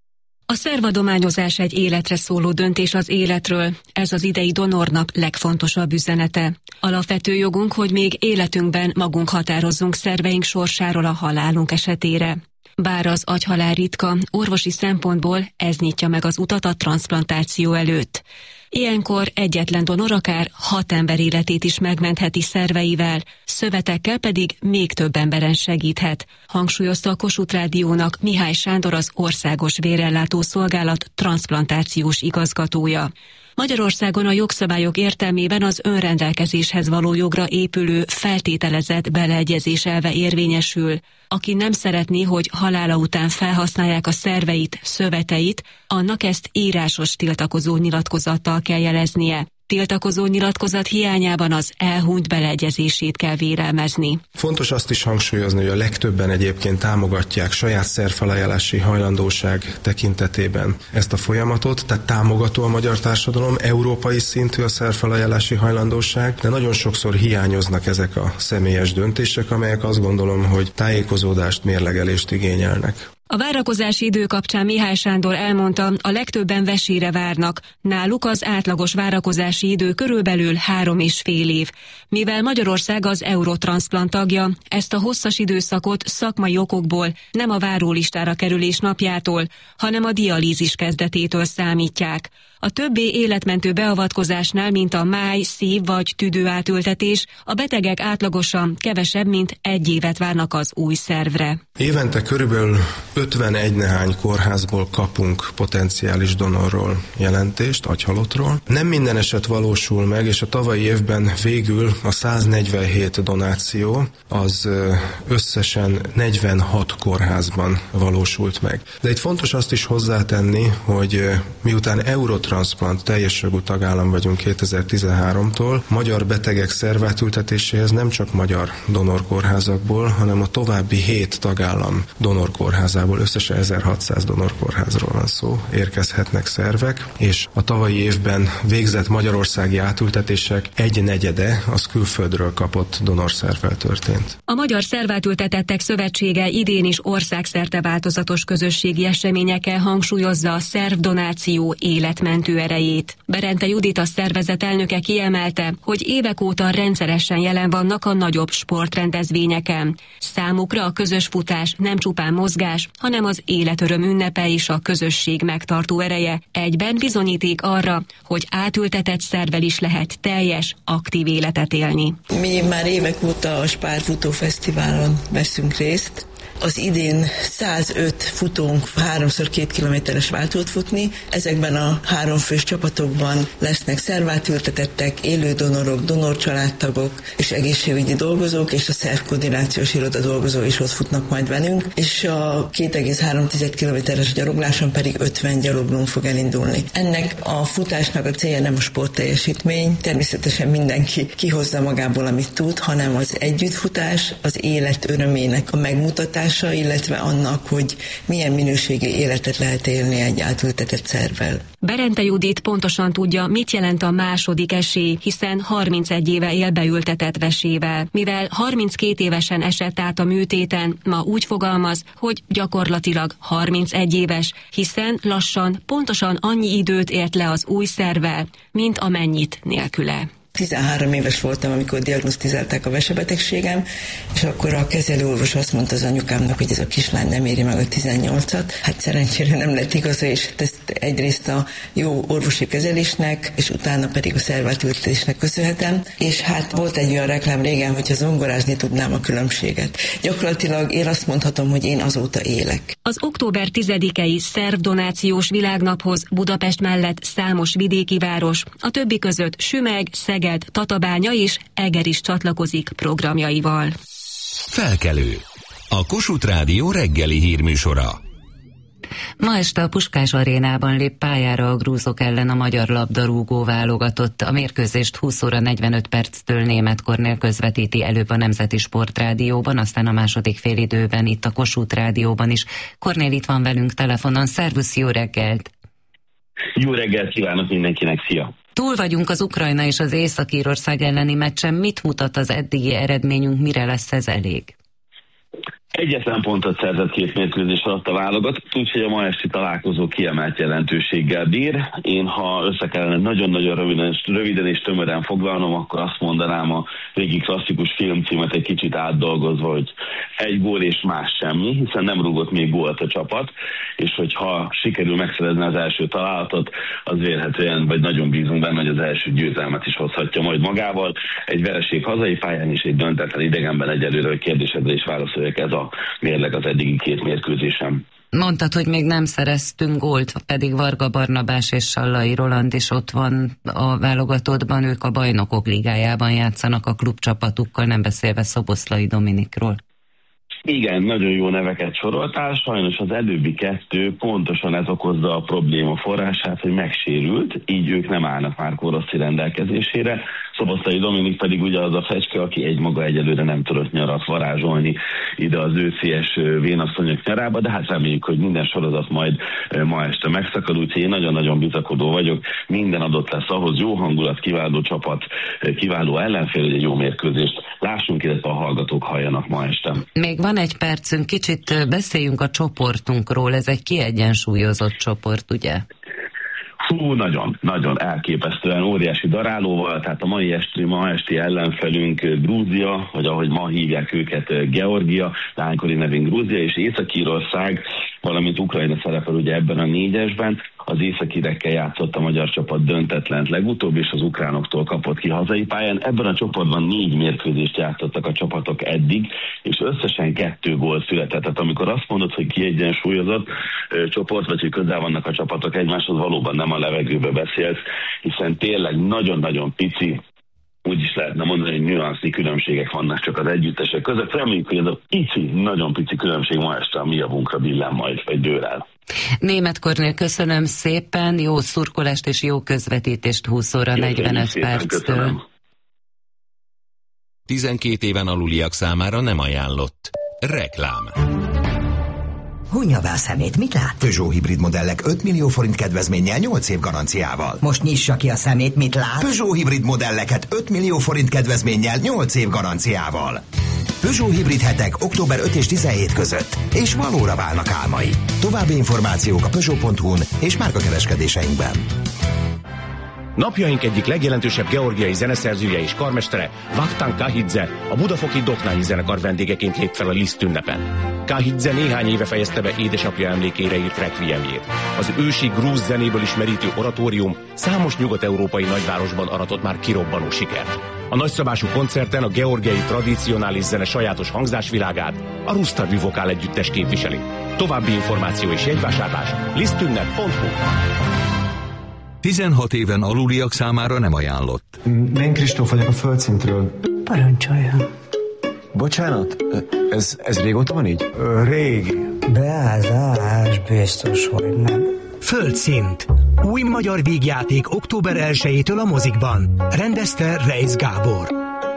A szervadományozás egy életre szóló döntés az életről. Ez az idei donornap legfontosabb üzenete. Alapvető jogunk, hogy még életünkben magunk határozzunk szerveink sorsáról a halálunk esetére. Bár az agyhalál ritka, orvosi szempontból ez nyitja meg az utat a transzplantáció előtt. Ilyenkor egyetlen donor akár hat ember életét is megmentheti szerveivel, szövetekkel pedig még több emberen segíthet, hangsúlyozta a Kossuth Rádiónak Mihály Sándor, az Országos Vérellátó Szolgálat transzplantációs igazgatója. Magyarországon a jogszabályok értelmében az önrendelkezéshez való jogra épülő feltételezett beleegyezés elve érvényesül. Aki nem szeretné, hogy halála után felhasználják a szerveit, szöveteit, annak ezt írásos tiltakozó nyilatkozattal kell jeleznie. Tiltakozó nyilatkozat hiányában az elhunyt beleegyezését kell vérelmezni. Fontos azt is hangsúlyozni, hogy a legtöbben egyébként támogatják saját szervfelajánlási hajlandóság tekintetében ezt a folyamatot, tehát támogató a magyar társadalom, európai szintű a szervfelajánlási hajlandóság, de nagyon sokszor hiányoznak ezek a személyes döntések, amelyek azt gondolom, hogy tájékozódást, mérlegelést igényelnek. A várakozási idő kapcsán Mihály Sándor elmondta, a legtöbben vesére várnak. Náluk az átlagos várakozási idő körülbelül három és fél év. Mivel Magyarország az Eurotranszplant tagja, ezt a hosszas időszakot szakmai okokból nem a várólistára kerülés napjától, hanem a dialízis kezdetétől számítják. A többi életmentő beavatkozásnál, mint a máj, szív vagy tüdőátültetés, a betegek átlagosan kevesebb, mint egy évet várnak az új szervre. Évente körülbelül ötvenegy nehány kórházból kapunk potenciális donorról jelentést, agyhalottról. Nem minden eset valósul meg, és a tavalyi évben végül a száznegyvenhét donáció az összesen negyvenhat kórházban valósult meg. De itt fontos azt is hozzátenni, hogy miután Eurotranszplant teljes jogú tagállam vagyunk kétezer-tizenháromtól, magyar betegek szervátültetéséhez nem csak magyar donorkórházakból, hanem a további hét tagállam donorkórházából, összesen ezerhatszáz donorkórházról van szó, érkezhetnek szervek, és a tavalyi évben végzett magyarországi átültetések egy negyede az külföldről kapott donorszervvel történt. A Magyar Szervátültetettek Szövetsége idén is országszerte változatos közösségi eseményekkel hangsúlyozza a szervdonáció életmentő erejét. Berente Judit, a szervezet elnöke kiemelte, hogy évek óta rendszeresen jelen vannak a nagyobb sportrendezvényeken. Számukra a közös futás nem csupán mozgás, hanem az életöröm ünnepe és a közösség megtartó ereje. Egyben bizonyíték arra, hogy átültetett szervvel is lehet teljes, aktív életet élni. Mi már évek óta a Spárfutó Fesztiválon veszünk részt, Az idén százöt futónk háromszor két kilométeres váltót futni. Ezekben a háromfős csapatokban lesznek szervátültetettek, élő donorok, donorcsaládtagok és egészségügyi dolgozók, és a szervkoordinációs iroda dolgozó is ott futnak majd velünk, és a két egész három kilométeres gyalogláson pedig ötven gyaloglón fog elindulni. Ennek a futásnak a célja nem a sportteljesítmény, természetesen mindenki kihozza magából, amit tud, hanem az együttfutás, az élet örömének a megmutatása, illetve annak, hogy milyen minőségi életet lehet élni egy átültetett szervvel. Berente Judit pontosan tudja, mit jelent a második esély, hiszen harmincegy éve él beültetett vesével. Mivel harminckét évesen esett át a műtéten, ma úgy fogalmaz, hogy gyakorlatilag harmincegy éves, hiszen lassan pontosan annyi időt élt le az új szervvel, mint amennyit nélküle. tizenhárom éves voltam, amikor diagnosztizálták a vesebetegségem, és akkor a kezelőorvos azt mondta az anyukámnak, hogy ez a kislány nem éri meg a tizennyolcat. Hát szerencsére nem lett igaza, és ezt egyrészt a jó orvosi kezelésnek, és utána pedig a szervátültetésnek köszönhetem. És hát volt egy olyan reklám régen, hogyha zongorázni tudnám a különbséget. Gyakorlatilag én azt mondhatom, hogy én azóta élek. Az október tizedikei szervdonációs világnaphoz Budapest mellett számos vidéki város, a többi között Sümeg, Szeged, Tatabánya és Eger is csatlakozik programjaival. Felkelő. A Kossuth Rádió reggeli hírműsora. Ma este a Puskás arénában lép pályára a grúzok ellen a magyar labdarúgó válogatott. A mérkőzést húsz óra negyvenöt perctől Németh Kornél közvetíti, előbb a Nemzeti Sportrádióban, aztán a második félidőben itt a Kossuth Rádióban is. Kornél itt van velünk telefonon. Szervusz, jó reggelt! Jó reggelt kívánok mindenkinek, szia! Túl vagyunk az Ukrajna és az Észak-Írország elleni meccsen. Mit mutat az eddigi eredményünk, mire lesz ez elég? Egyetlen pontot szerzett két mérkőzés alatt a válogatott, úgyhogy a ma esti találkozó kiemelt jelentőséggel bír. Én, ha össze kellene nagyon-nagyon röviden, röviden és tömören foglalnom, akkor azt mondanám a régi klasszikus filmcímet egy kicsit átdolgozva, hogy egy gól és más semmi, hiszen nem rúgott még gólt a csapat, és hogyha sikerül megszerezni az első találatot, az vélhetően, vagy nagyon bízunk benne, hogy az első győzelmet is hozhatja majd magával. Egy vereség hazai pályán és egy döntetlen idegenben egyelőre, hogy kérdésedre is válaszoljak, ez a mérleg az eddigi két mérkőzésem. Mondtad, hogy még nem szereztünk gólt, pedig Varga Barnabás és Sallai Roland is ott van a válogatottban, ők a Bajnokok Ligájában játszanak a klubcsapatukkal, nem beszélve Szoboszlai Dominikról. Igen, nagyon jó neveket soroltál, sajnos az előbbi kettő pontosan ez okozza a probléma forrását, hogy megsérült, így ők nem állnak már Rossi rendelkezésére. Szoboszlai Dominik pedig ugye az a fecske, aki egymaga egyelőre nem tudott nyarat varázsolni ide az őszies vénasszonyok nyarába, de hát reméljük, hogy minden sorozat majd ma este megszakad, úgyhogy én nagyon-nagyon bizakodó vagyok, minden adott lesz ahhoz, jó hangulat, kiváló csapat, kiváló ellenfél, hogy egy jó mérkőzést lássunk, illetve a hallgatók halljanak ma este. Még van egy percünk, kicsit beszéljünk a csoportunkról, ez egy kiegyensúlyozott csoport, ugye? Hú, nagyon, nagyon elképesztően óriási darálóval, tehát a mai esti, ma esti ellenfelünk Grúzia, vagy ahogy ma hívják őket Georgia, lánykori nevén Grúzia, és Észak-Írország, valamint Ukrajna szerepel ugye ebben a négyesben. Az északirekkel játszott a magyar csapat döntetlent legutóbb, és az ukránoktól kapott ki hazai pályán. Ebben a csoportban négy mérkőzést játszottak a csapatok eddig, és összesen kettő gól született. Tehát amikor azt mondod, hogy kiegyensúlyozott ö, csoport, vagy hogy közel vannak a csapatok egymáshoz, valóban nem a levegőbe beszélsz, hiszen tényleg nagyon-nagyon pici, úgy is lehetne mondani, hogy nüansznyi különbségek vannak csak az együttesek között. Reméljük, hogy ez a pici, nagyon pici különbség ma este a mi javunkra billen majd, vagy dől el. Németh Kornél, köszönöm szépen, jó szurkolást és jó közvetítést húsz óra negyvenöt perctől. tizenkét éven aluliak számára nem ajánlott. Reklám. Hunja be a szemét, mit lát? Peugeot hibrid modellek öt millió forint kedvezménnyel nyolc év garanciával. Most nyissa ki a szemét, mit lát? Peugeot hibrid modelleket öt millió forint kedvezménnyel nyolc év garanciával. Peugeot hibrid hetek október ötödike és tizenhetedike között, és valóra válnak álmai. További információk a Peugeot pont hu-n és márkakereskedéseinkben. Napjaink egyik legjelentősebb georgiai zeneszerzője és karmestere, Vakhtang Kahidze, a budafoki Doknányi zenekar vendégeként lép fel a Liszt ünnepen. Kahidze néhány éve fejezte be édesapja emlékére írt rekviemjét. Az ősi grúz zenéből ismerítő oratórium számos nyugat-európai nagyvárosban aratott már kirobbanó sikert. A nagyszabású koncerten a georgiai tradicionális zene sajátos hangzásvilágát a Rusztavi Vokál Együttes képviseli. További információ és jegyvásárlás lisztünnep pont hu. tizenhat éven aluliak számára nem ajánlott. Én Kristóf vagyok a Földszintről. Parancsoljon. Bocsánat, ez, ez régóta van így? Régi. Beázás, biztos, hogy nem. Földszint. Új magyar vígjáték október elsejétől a mozikban. Rendezte Reisz Gábor.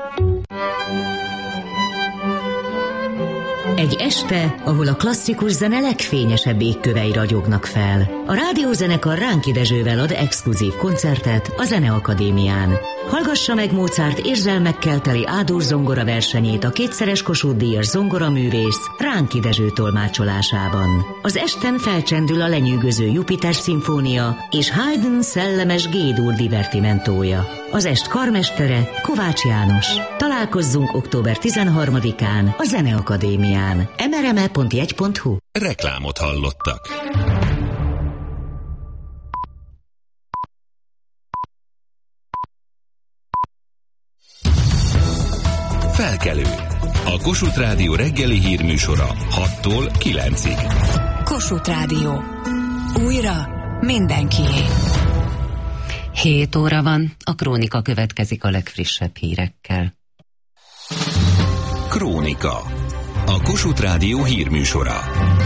Egy este, ahol a klasszikus zene legfényesebb égkövei ragyognak fel. A rádiózenekar Ránki Dezsővel ad exkluzív koncertet a Zeneakadémián. Hallgassa meg Mozart érzelmekkel teli Ádor zongora versenyét a kétszeres Kossuth-díjas zongoraművész Ránki Dezső tolmácsolásában. Az esten felcsendül a lenyűgöző Jupiter szimfónia és Haydn szellemes G-dur divertimentója. Az est karmestere Kovács János. Találkozzunk október tizenharmadikán a Zeneakadémián. em er em e pont jegy pont hu. Reklámot hallottak. Felkelő. A Kossuth Rádió reggeli hírműsora hattól kilencig. Kossuth Rádió. Újra mindenkié. hét óra van, a Krónika következik a legfrissebb hírekkel. Krónika. A Kossuth Rádió hírműsora.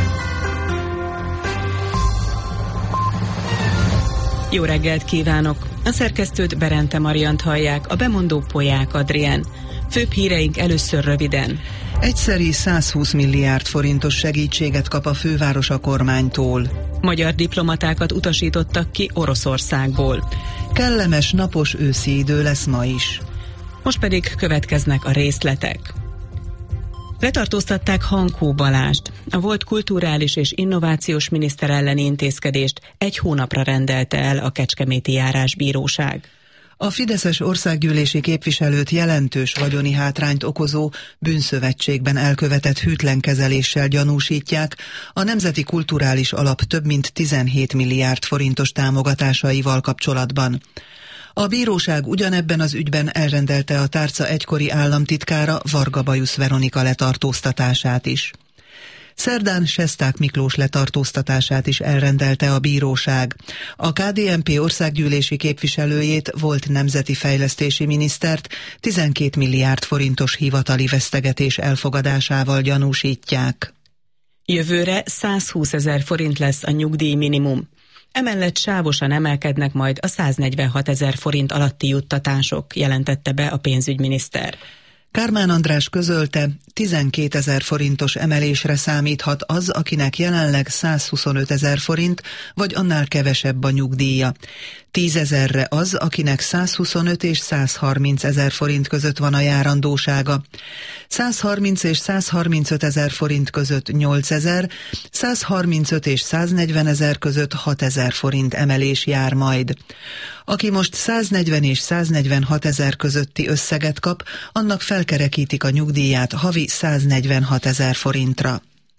Jó reggelt kívánok! A szerkesztőt Berente Mariant hallják, a bemondó Polyák Adrien. Főbb híreink először röviden. Egyszeri százhúsz milliárd forintos segítséget kap a főváros a kormánytól. Magyar diplomatákat utasítottak ki Oroszországból. Kellemes, napos őszi idő lesz ma is. Most pedig következnek a részletek. Letartóztatták Hankó Balást. A volt kulturális és innovációs miniszter elleni intézkedést egy hónapra rendelte el a Kecskeméti Járásbíróság. A fideszes országgyűlési képviselőt jelentős vagyoni hátrányt okozó bűnszövetségben elkövetett hűtlen kezeléssel gyanúsítják a Nemzeti Kulturális Alap több mint tizenhét milliárd forintos támogatásaival kapcsolatban. A bíróság ugyanebben az ügyben elrendelte a tárca egykori államtitkára, Varga Bajusz Veronika letartóztatását is. Szerdán Sesták Miklós letartóztatását is elrendelte a bíróság. A ká dé en pé országgyűlési képviselőjét, volt nemzeti fejlesztési minisztert tizenkét milliárd forintos hivatali vesztegetés elfogadásával gyanúsítják. Jövőre százhúszezer forint lesz a nyugdíj minimum. Emellett sávosan emelkednek majd a száznegyvenhatezer forint alatti juttatások, jelentette be a pénzügyminiszter. Kármán András közölte, tizenkétezer forintos emelésre számíthat az, akinek jelenleg százhuszonötezer forint, vagy annál kevesebb a nyugdíja. tízezerre az, akinek százhuszonöt és százharminc ezer forint között van a járandósága. százharminc és százharmincöt ezer forint között nyolcezer, százharmincöt és száznegyven ezer között hatezer forint emelés jár majd. Aki most száznegyven és száznegyvenhat ezer közötti összeget kap, annak felkerekítik a nyugdíját havi száznegyvenhat ezer forintra.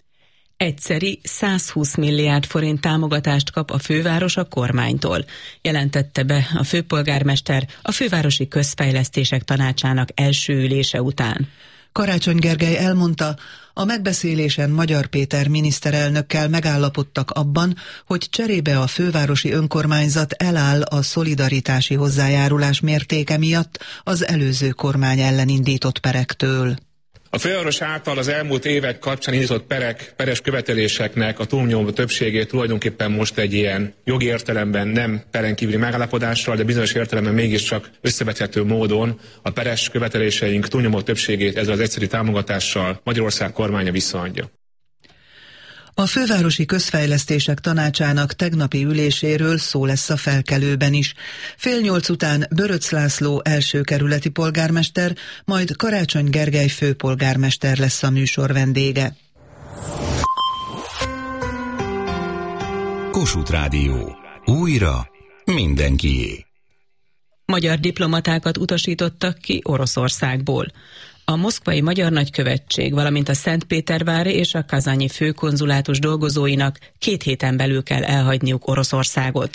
Egyszeri százhúsz milliárd forint támogatást kap a főváros a kormánytól, jelentette be a főpolgármester a Fővárosi Közfejlesztések Tanácsának első ülése után. Karácsony Gergely elmondta, a megbeszélésen Magyar Péter miniszterelnökkel megállapodtak abban, hogy cserébe a fővárosi önkormányzat eláll a szolidaritási hozzájárulás mértéke miatt az előző kormány ellen indított perektől. A főváros által az elmúlt évek kapcsán indított perek, peres követeléseknek a túlnyomó többségét tulajdonképpen most egy ilyen jogi értelemben nem peren kívüli megállapodással, de bizonyos értelemben mégiscsak összevethető módon a peres követeléseink túlnyomó többségét ezzel az egyszerű támogatással Magyarország kormánya visszaadja. A Fővárosi Közfejlesztések Tanácsának tegnapi üléséről szó lesz a Felkelőben is. Fél nyolc után Böröcz László első kerületi polgármester, majd Karácsony Gergely főpolgármester lesz a műsor vendége. Kossuth Rádió. Újra mindenkié. Magyar diplomatákat utasítottak ki Oroszországból. A moszkvai magyar nagykövetség, valamint a Szentpétervári és a kazanyi főkonzulátus dolgozóinak két héten belül kell elhagyniuk Oroszországot.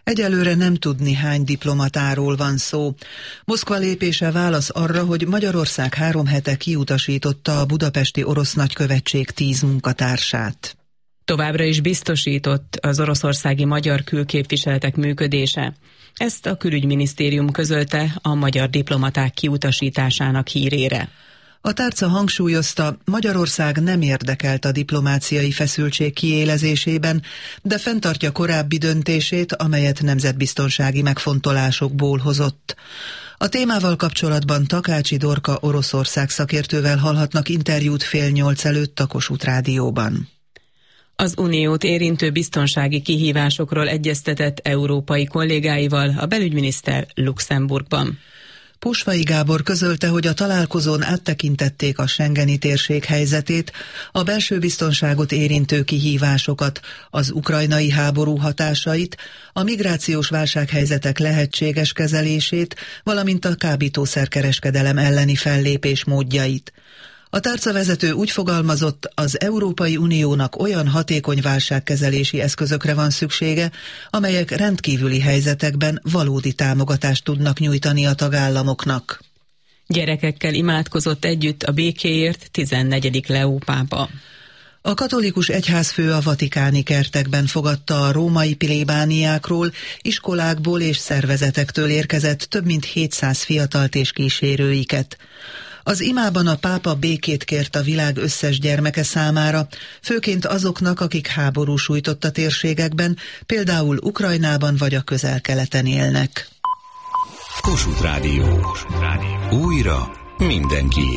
Egyelőre nem tudni, hány diplomatáról van szó. Moszkva lépése válasz arra, hogy Magyarország három hete kiutasította a budapesti orosz nagykövetség tíz munkatársát. Továbbra is biztosított az oroszországi magyar külképviseletek működése. Ezt a külügyminisztérium közölte a magyar diplomaták kiutasításának hírére. A tárca hangsúlyozta, Magyarország nem érdekelt a diplomáciai feszültség kiélezésében, de fenntartja korábbi döntését, amelyet nemzetbiztonsági megfontolásokból hozott. A témával kapcsolatban Takácsi Dorka Oroszország szakértővel hallhatnak interjút fél nyolc előtt a Kossuth Rádióban. Az uniót érintő biztonsági kihívásokról egyeztetett európai kollégáival a belügyminiszter Luxemburgban. Pusvai Gábor közölte, hogy a találkozón áttekintették a schengeni térség helyzetét, a belső biztonságot érintő kihívásokat, az ukrajnai háború hatásait, a migrációs válsághelyzetek lehetséges kezelését, valamint a kábítószerkereskedelem elleni fellépés módjait. A tárcavezető úgy fogalmazott, az Európai Uniónak olyan hatékony válságkezelési eszközökre van szüksége, amelyek rendkívüli helyzetekben valódi támogatást tudnak nyújtani a tagállamoknak. Gyerekekkel imádkozott együtt a békéért tizennegyedik Leó pápa. A katolikus egyházfő a vatikáni kertekben fogadta a római plébániákról, iskolákból és szervezetektől érkezett több mint hétszáz fiatalt és kísérőiket. Az imában a pápa békét kért a világ összes gyermeke számára, főként azoknak, akik háború sújtotta térségekben, például Ukrajnában vagy a Közel-Keleten élnek. Kossuth Rádió. Újra mindenkié.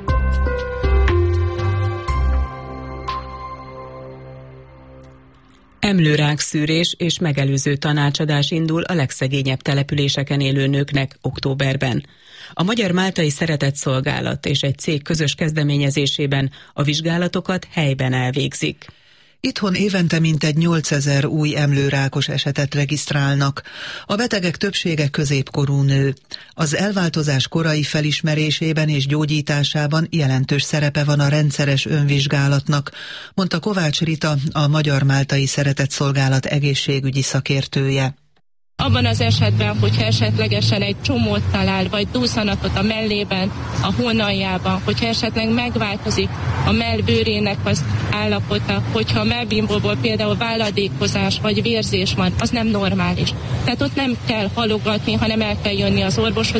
Emlőrákszűrés és megelőző tanácsadás indul a legszegényebb településeken élő nőknek októberben. A Magyar-Máltai Szeretetszolgálat és egy cég közös kezdeményezésében a vizsgálatokat helyben elvégzik. Itthon évente mintegy nyolcezer új emlőrákos esetet regisztrálnak. A betegek többsége középkorú nő. Az elváltozás korai felismerésében és gyógyításában jelentős szerepe van a rendszeres önvizsgálatnak, mondta Kovács Rita, a Magyar-Máltai Szeretetszolgálat egészségügyi szakértője. Abban az esetben, hogyha esetlegesen egy csomót talál, vagy dúszanatot a mellében, a hónaljában, hogyha esetleg megváltozik a mellbőrének az állapota, hogyha a mellbimbóból például válladékozás vagy vérzés van, az nem normális. Tehát ott nem kell halogatni, hanem el kell jönni az orvoshoz.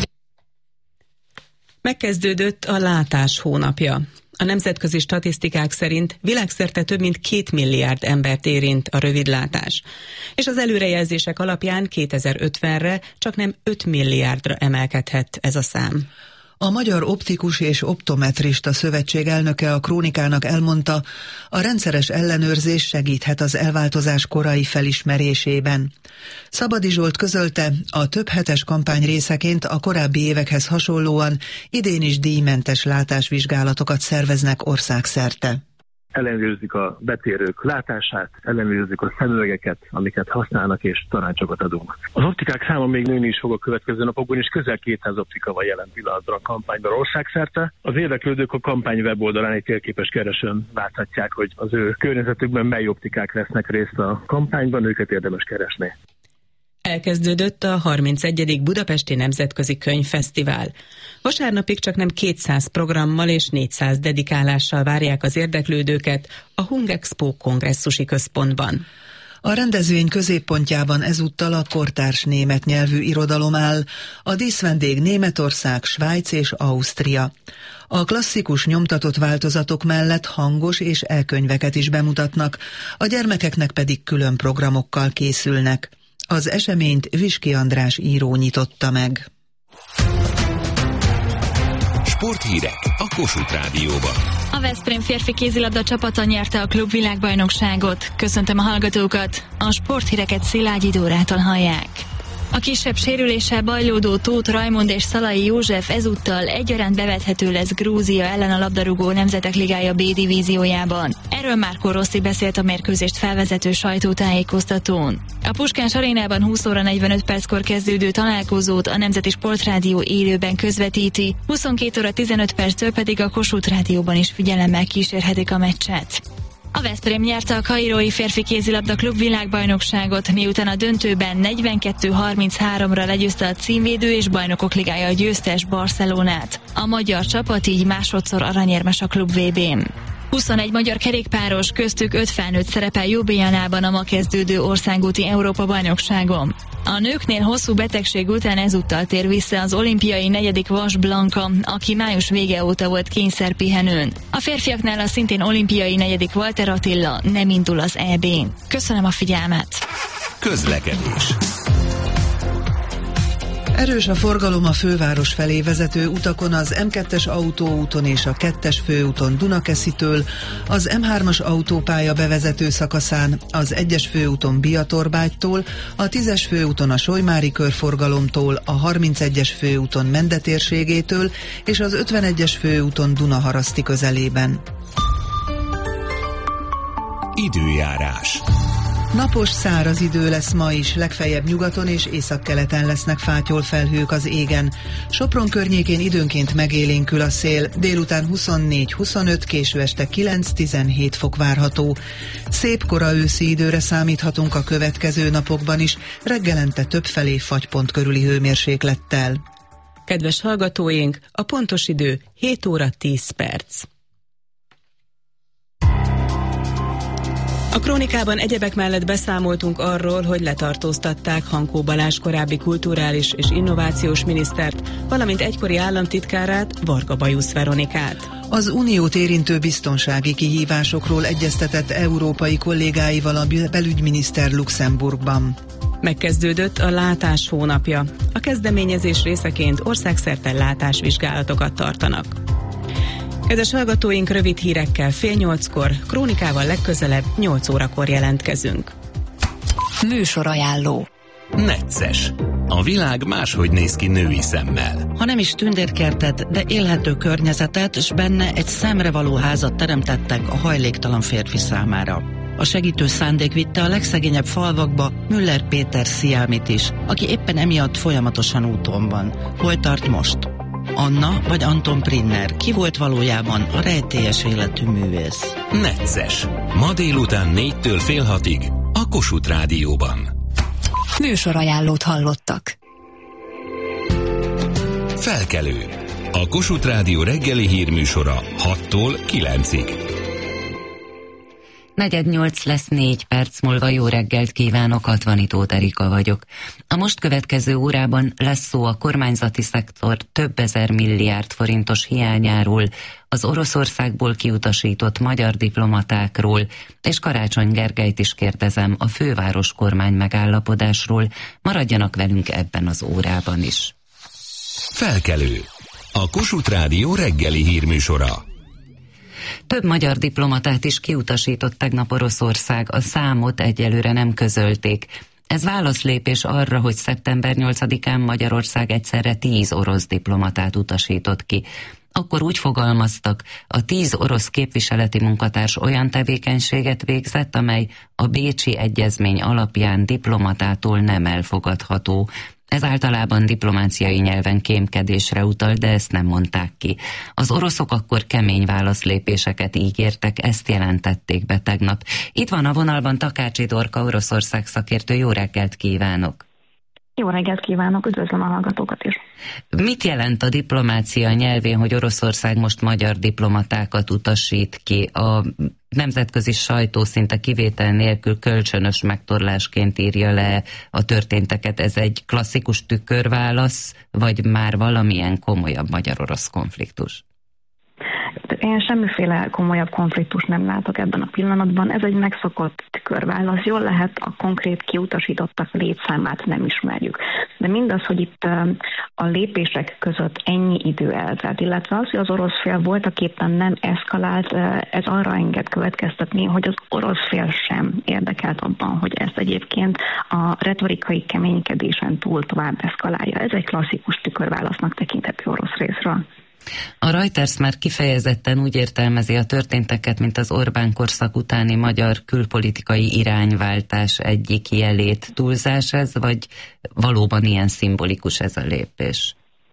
Megkezdődött a látás hónapja. A nemzetközi statisztikák szerint világszerte több mint két milliárd embert érint a rövidlátás, és az előrejelzések alapján kétezer-ötvenre csak nem öt milliárdra emelkedhet ez a szám. A Magyar Optikus és Optometrista Szövetség elnöke a Krónikának elmondta, a rendszeres ellenőrzés segíthet az elváltozás korai felismerésében. Szabadi Zsolt közölte, a több hetes kampány részeként a korábbi évekhez hasonlóan idén is díjmentes látásvizsgálatokat szerveznek országszerte. Ellenőrzik a betérők látását, ellenőrzik a szemüvegeket, amiket használnak, és tanácsokat adunk. Az optikák száma még nőni is fog a következő napokban, és közel kétszáz optika van jelen pillanatban a kampányban országszerte. Az érdeklődők a kampány weboldalán egy térképes keresőn láthatják, hogy az ő környezetükben mely optikák vesznek részt a kampányban, őket érdemes keresni. Elkezdődött a harmincegyedik Budapesti Nemzetközi Könyvfesztivál. Vasárnapig csak nem kétszáz programmal és négyszáz dedikálással várják az érdeklődőket a Hungexpo kongresszusi központban. A rendezvény középpontjában ezúttal a kortárs német nyelvű irodalom áll, a díszvendég Németország, Svájc és Ausztria. A klasszikus nyomtatott változatok mellett hangos és e-könyveket is bemutatnak, a gyermekeknek pedig külön programokkal készülnek. Az eseményt Viski András író nyitotta meg. Sporthírek a Kossuth Rádióban. A Veszprém férfi kézilabda csapata nyerte a klub világbajnokságot. Köszöntöm a hallgatókat! A sporthíreket Szilágyi Dórától hallják. A kisebb sérüléssel bajlódó Tóth Rajmond és Szalai József ezúttal egyaránt bevethető lesz Grúzia ellen a labdarúgó Nemzetek Ligája B divíziójában. Erről Márkó Rossi beszélt a mérkőzést felvezető sajtótájékoztatón. A Puskás arénában húsz óra negyvenöt perckor kezdődő találkozót a Nemzeti Sportrádió élőben közvetíti, huszonkét óra tizenöt perctől pedig a Kossuth Rádióban is figyelemmel kísérhetik a meccset. A Veszprém nyerte a kairói férfi kézilabda klub világbajnokságot, miután a döntőben negyvenkettő harmincháromra legyőzte a címvédő és Bajnokok Ligája győztes Barcelonát. A magyar csapat így másodszor aranyérmes a klub vé bén. huszonegy magyar kerékpáros, köztük öt felnőtt szerepel Jubileánában a ma kezdődő országúti Európa-bajnokságon. A nőknél hosszú betegség után ezúttal tér vissza az olimpiai negyedik Vas Blanka, aki május vége óta volt kényszerpihenőn. A férfiaknál a szintén olimpiai negyedik Walter Attila nem indul az é bén. Köszönöm a figyelmet! Közlekedés. Erős a forgalom a főváros felé vezető utakon, az em kettes autóúton és a kettes főúton Dunakeszitől, az em hármas autópálya bevezető szakaszán, az egyes főúton Biatorbágytól, a tízes főúton a Solymári körforgalomtól, a harmincegyes főúton Mende térségétől és az ötvenegyes főúton Dunaharaszti közelében. Időjárás. Napos, száraz idő lesz ma is, legfeljebb nyugaton és északkeleten lesznek fátyolfelhők az égen. Sopron környékén időnként megélénkül a szél, délután huszonnégy huszonöt, késő este kilenc-tizenhét fok várható. Szép kora őszi időre számíthatunk a következő napokban is, reggelente többfelé fagypont körüli hőmérséklettel. Kedves hallgatóink, a pontos idő hét óra tíz perc. A krónikában egyebek mellett beszámoltunk arról, hogy letartóztatták Hankó Balázs korábbi kulturális és innovációs minisztert, valamint egykori államtitkárát, Varga Bajusz Veronikát. Az uniót érintő biztonsági kihívásokról egyeztetett európai kollégáival a belügyminiszter Luxemburgban. Megkezdődött a látás hónapja. A kezdeményezés részeként országszerte látásvizsgálatokat tartanak. Kedves hallgatóink, rövid hírekkel fél nyolckor, krónikával legközelebb nyolc órakor jelentkezünk. Műsorajánló. Necces. A világ máshogy néz ki női szemmel. Ha nem is tündérkertet, de élhető környezetet, és benne egy szemrevaló házat teremtettek a hajléktalan férfi számára. A segítő szándék vitte a legszegényebb falvakba Müller Péter Sziámit is, aki éppen emiatt folyamatosan úton van. Hol tart most? Anna vagy Anton Prinner, ki volt valójában a rejtélyes életű művész? Necces. Ma délután négytől fél hatig a Kossuth Rádióban. Műsorajánlót hallottak. Felkelő. A Kossuth Rádió reggeli hírműsora hattól kilencig. Negyed nyolc lesz négy perc múlva. Jó reggelt kívánok, Hatvanitó Erika vagyok. A most következő órában lesz szó a kormányzati szektor több ezer milliárd forintos hiányáról, az Oroszországból kiutasított magyar diplomatákról, és Karácsony Gergelyt is kérdezem a főváros kormány megállapodásról. Maradjanak velünk ebben az órában is. Felkelő. A Kossuth Rádió reggeli hírműsora. Több magyar diplomatát is kiutasított tegnap Oroszország, a számot egyelőre nem közölték. Ez válaszlépés arra, hogy szeptember nyolcadikán Magyarország egyszerre tíz orosz diplomatát utasított ki. Akkor úgy fogalmaztak, a tíz orosz képviseleti munkatárs olyan tevékenységet végzett, amely a Bécsi Egyezmény alapján diplomatától nem elfogadható. Ez általában diplomáciai nyelven kémkedésre utal, de ezt nem mondták ki. Az oroszok akkor kemény válaszlépéseket ígértek, ezt jelentették be tegnap. Itt van a vonalban Takácsi Dorka, Oroszország szakértő. Jó reggelt kívánok! Jó reggelt kívánok, üdvözlöm a hallgatókat is! Mit jelent a diplomácia nyelvén, hogy Oroszország most magyar diplomatákat utasít ki? A nemzetközi sajtó szinte kivétel nélkül kölcsönös megtorlásként írja le a történteket. Ez egy klasszikus tükörválasz, vagy már valamilyen komolyabb magyar-orosz konfliktus? Én semmiféle komolyabb konfliktus nem látok ebben a pillanatban. Ez egy megszokott tükörválasz. Jól lehet, a konkrét kiutasítottak létszámát nem ismerjük. De mindaz, hogy itt a lépések között ennyi idő eltelt, illetve az, hogy az orosz fél voltaképpen nem eszkalált, ez arra enged következtetni, hogy az orosz fél sem érdekelt abban, hogy ezt egyébként a retorikai keménykedésen túl tovább eszkalálja. Ez egy klasszikus tükörválasznak tekinthető orosz részről. A Reuters már kifejezetten úgy értelmezi a történteket, mint az Orbán korszak utáni magyar külpolitikai irányváltás egyik jelét. Túlzás ez, vagy valóban ilyen szimbolikus ez a lépés?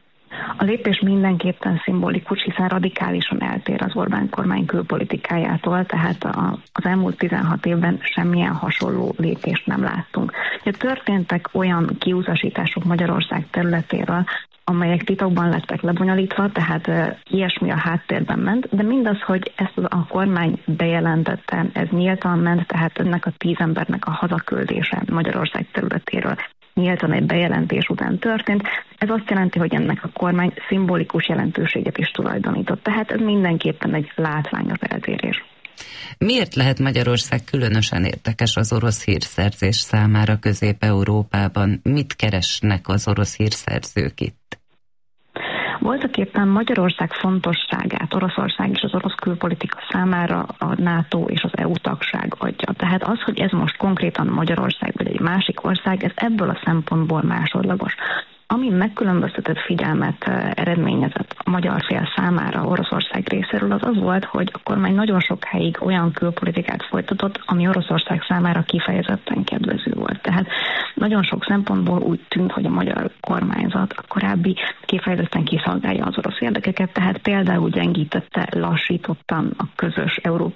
A lépés mindenképpen szimbolikus, hiszen radikálisan eltér az Orbán kormány külpolitikájától, tehát a, az elmúlt tizenhat évben semmilyen hasonló lépést nem láttunk. Ugye történtek olyan kiutasítások Magyarország területéről, amelyek titokban lettek lebonyolítva, tehát e, ilyesmi a háttérben ment, de mindaz, hogy ezt a kormány bejelentette, ez nyíltan ment, tehát ennek a tíz embernek a hazaküldése Magyarország területéről nyíltan egy bejelentés után történt. Ez azt jelenti, hogy ennek a kormány szimbolikus jelentőséget is tulajdonított, tehát ez mindenképpen egy látványos eltérés. Miért lehet Magyarország különösen érdekes az orosz hírszerzés számára Közép-Európában? Mit keresnek az orosz hírszerzők itt? Voltak éppen Magyarország fontosságát Oroszország és az orosz külpolitika számára a NATO és az é u tagság adja. Tehát az, hogy ez most konkrétan Magyarország vagy egy másik ország, ez ebből a szempontból másodlagos. Ami megkülönböztetett figyelmet eredményezett a magyar fél számára Oroszország részéről, az az volt, hogy a kormány nagyon sok helyig olyan külpolitikát folytatott, ami Oroszország számára kifejezetten kedvező volt. Tehát nagyon sok szempontból úgy tűnt, hogy a magyar kormányzat a korábbi kifejezetten kiszolgálja az orosz érdekeket, tehát például gyengítette, lassítottan a közös Európa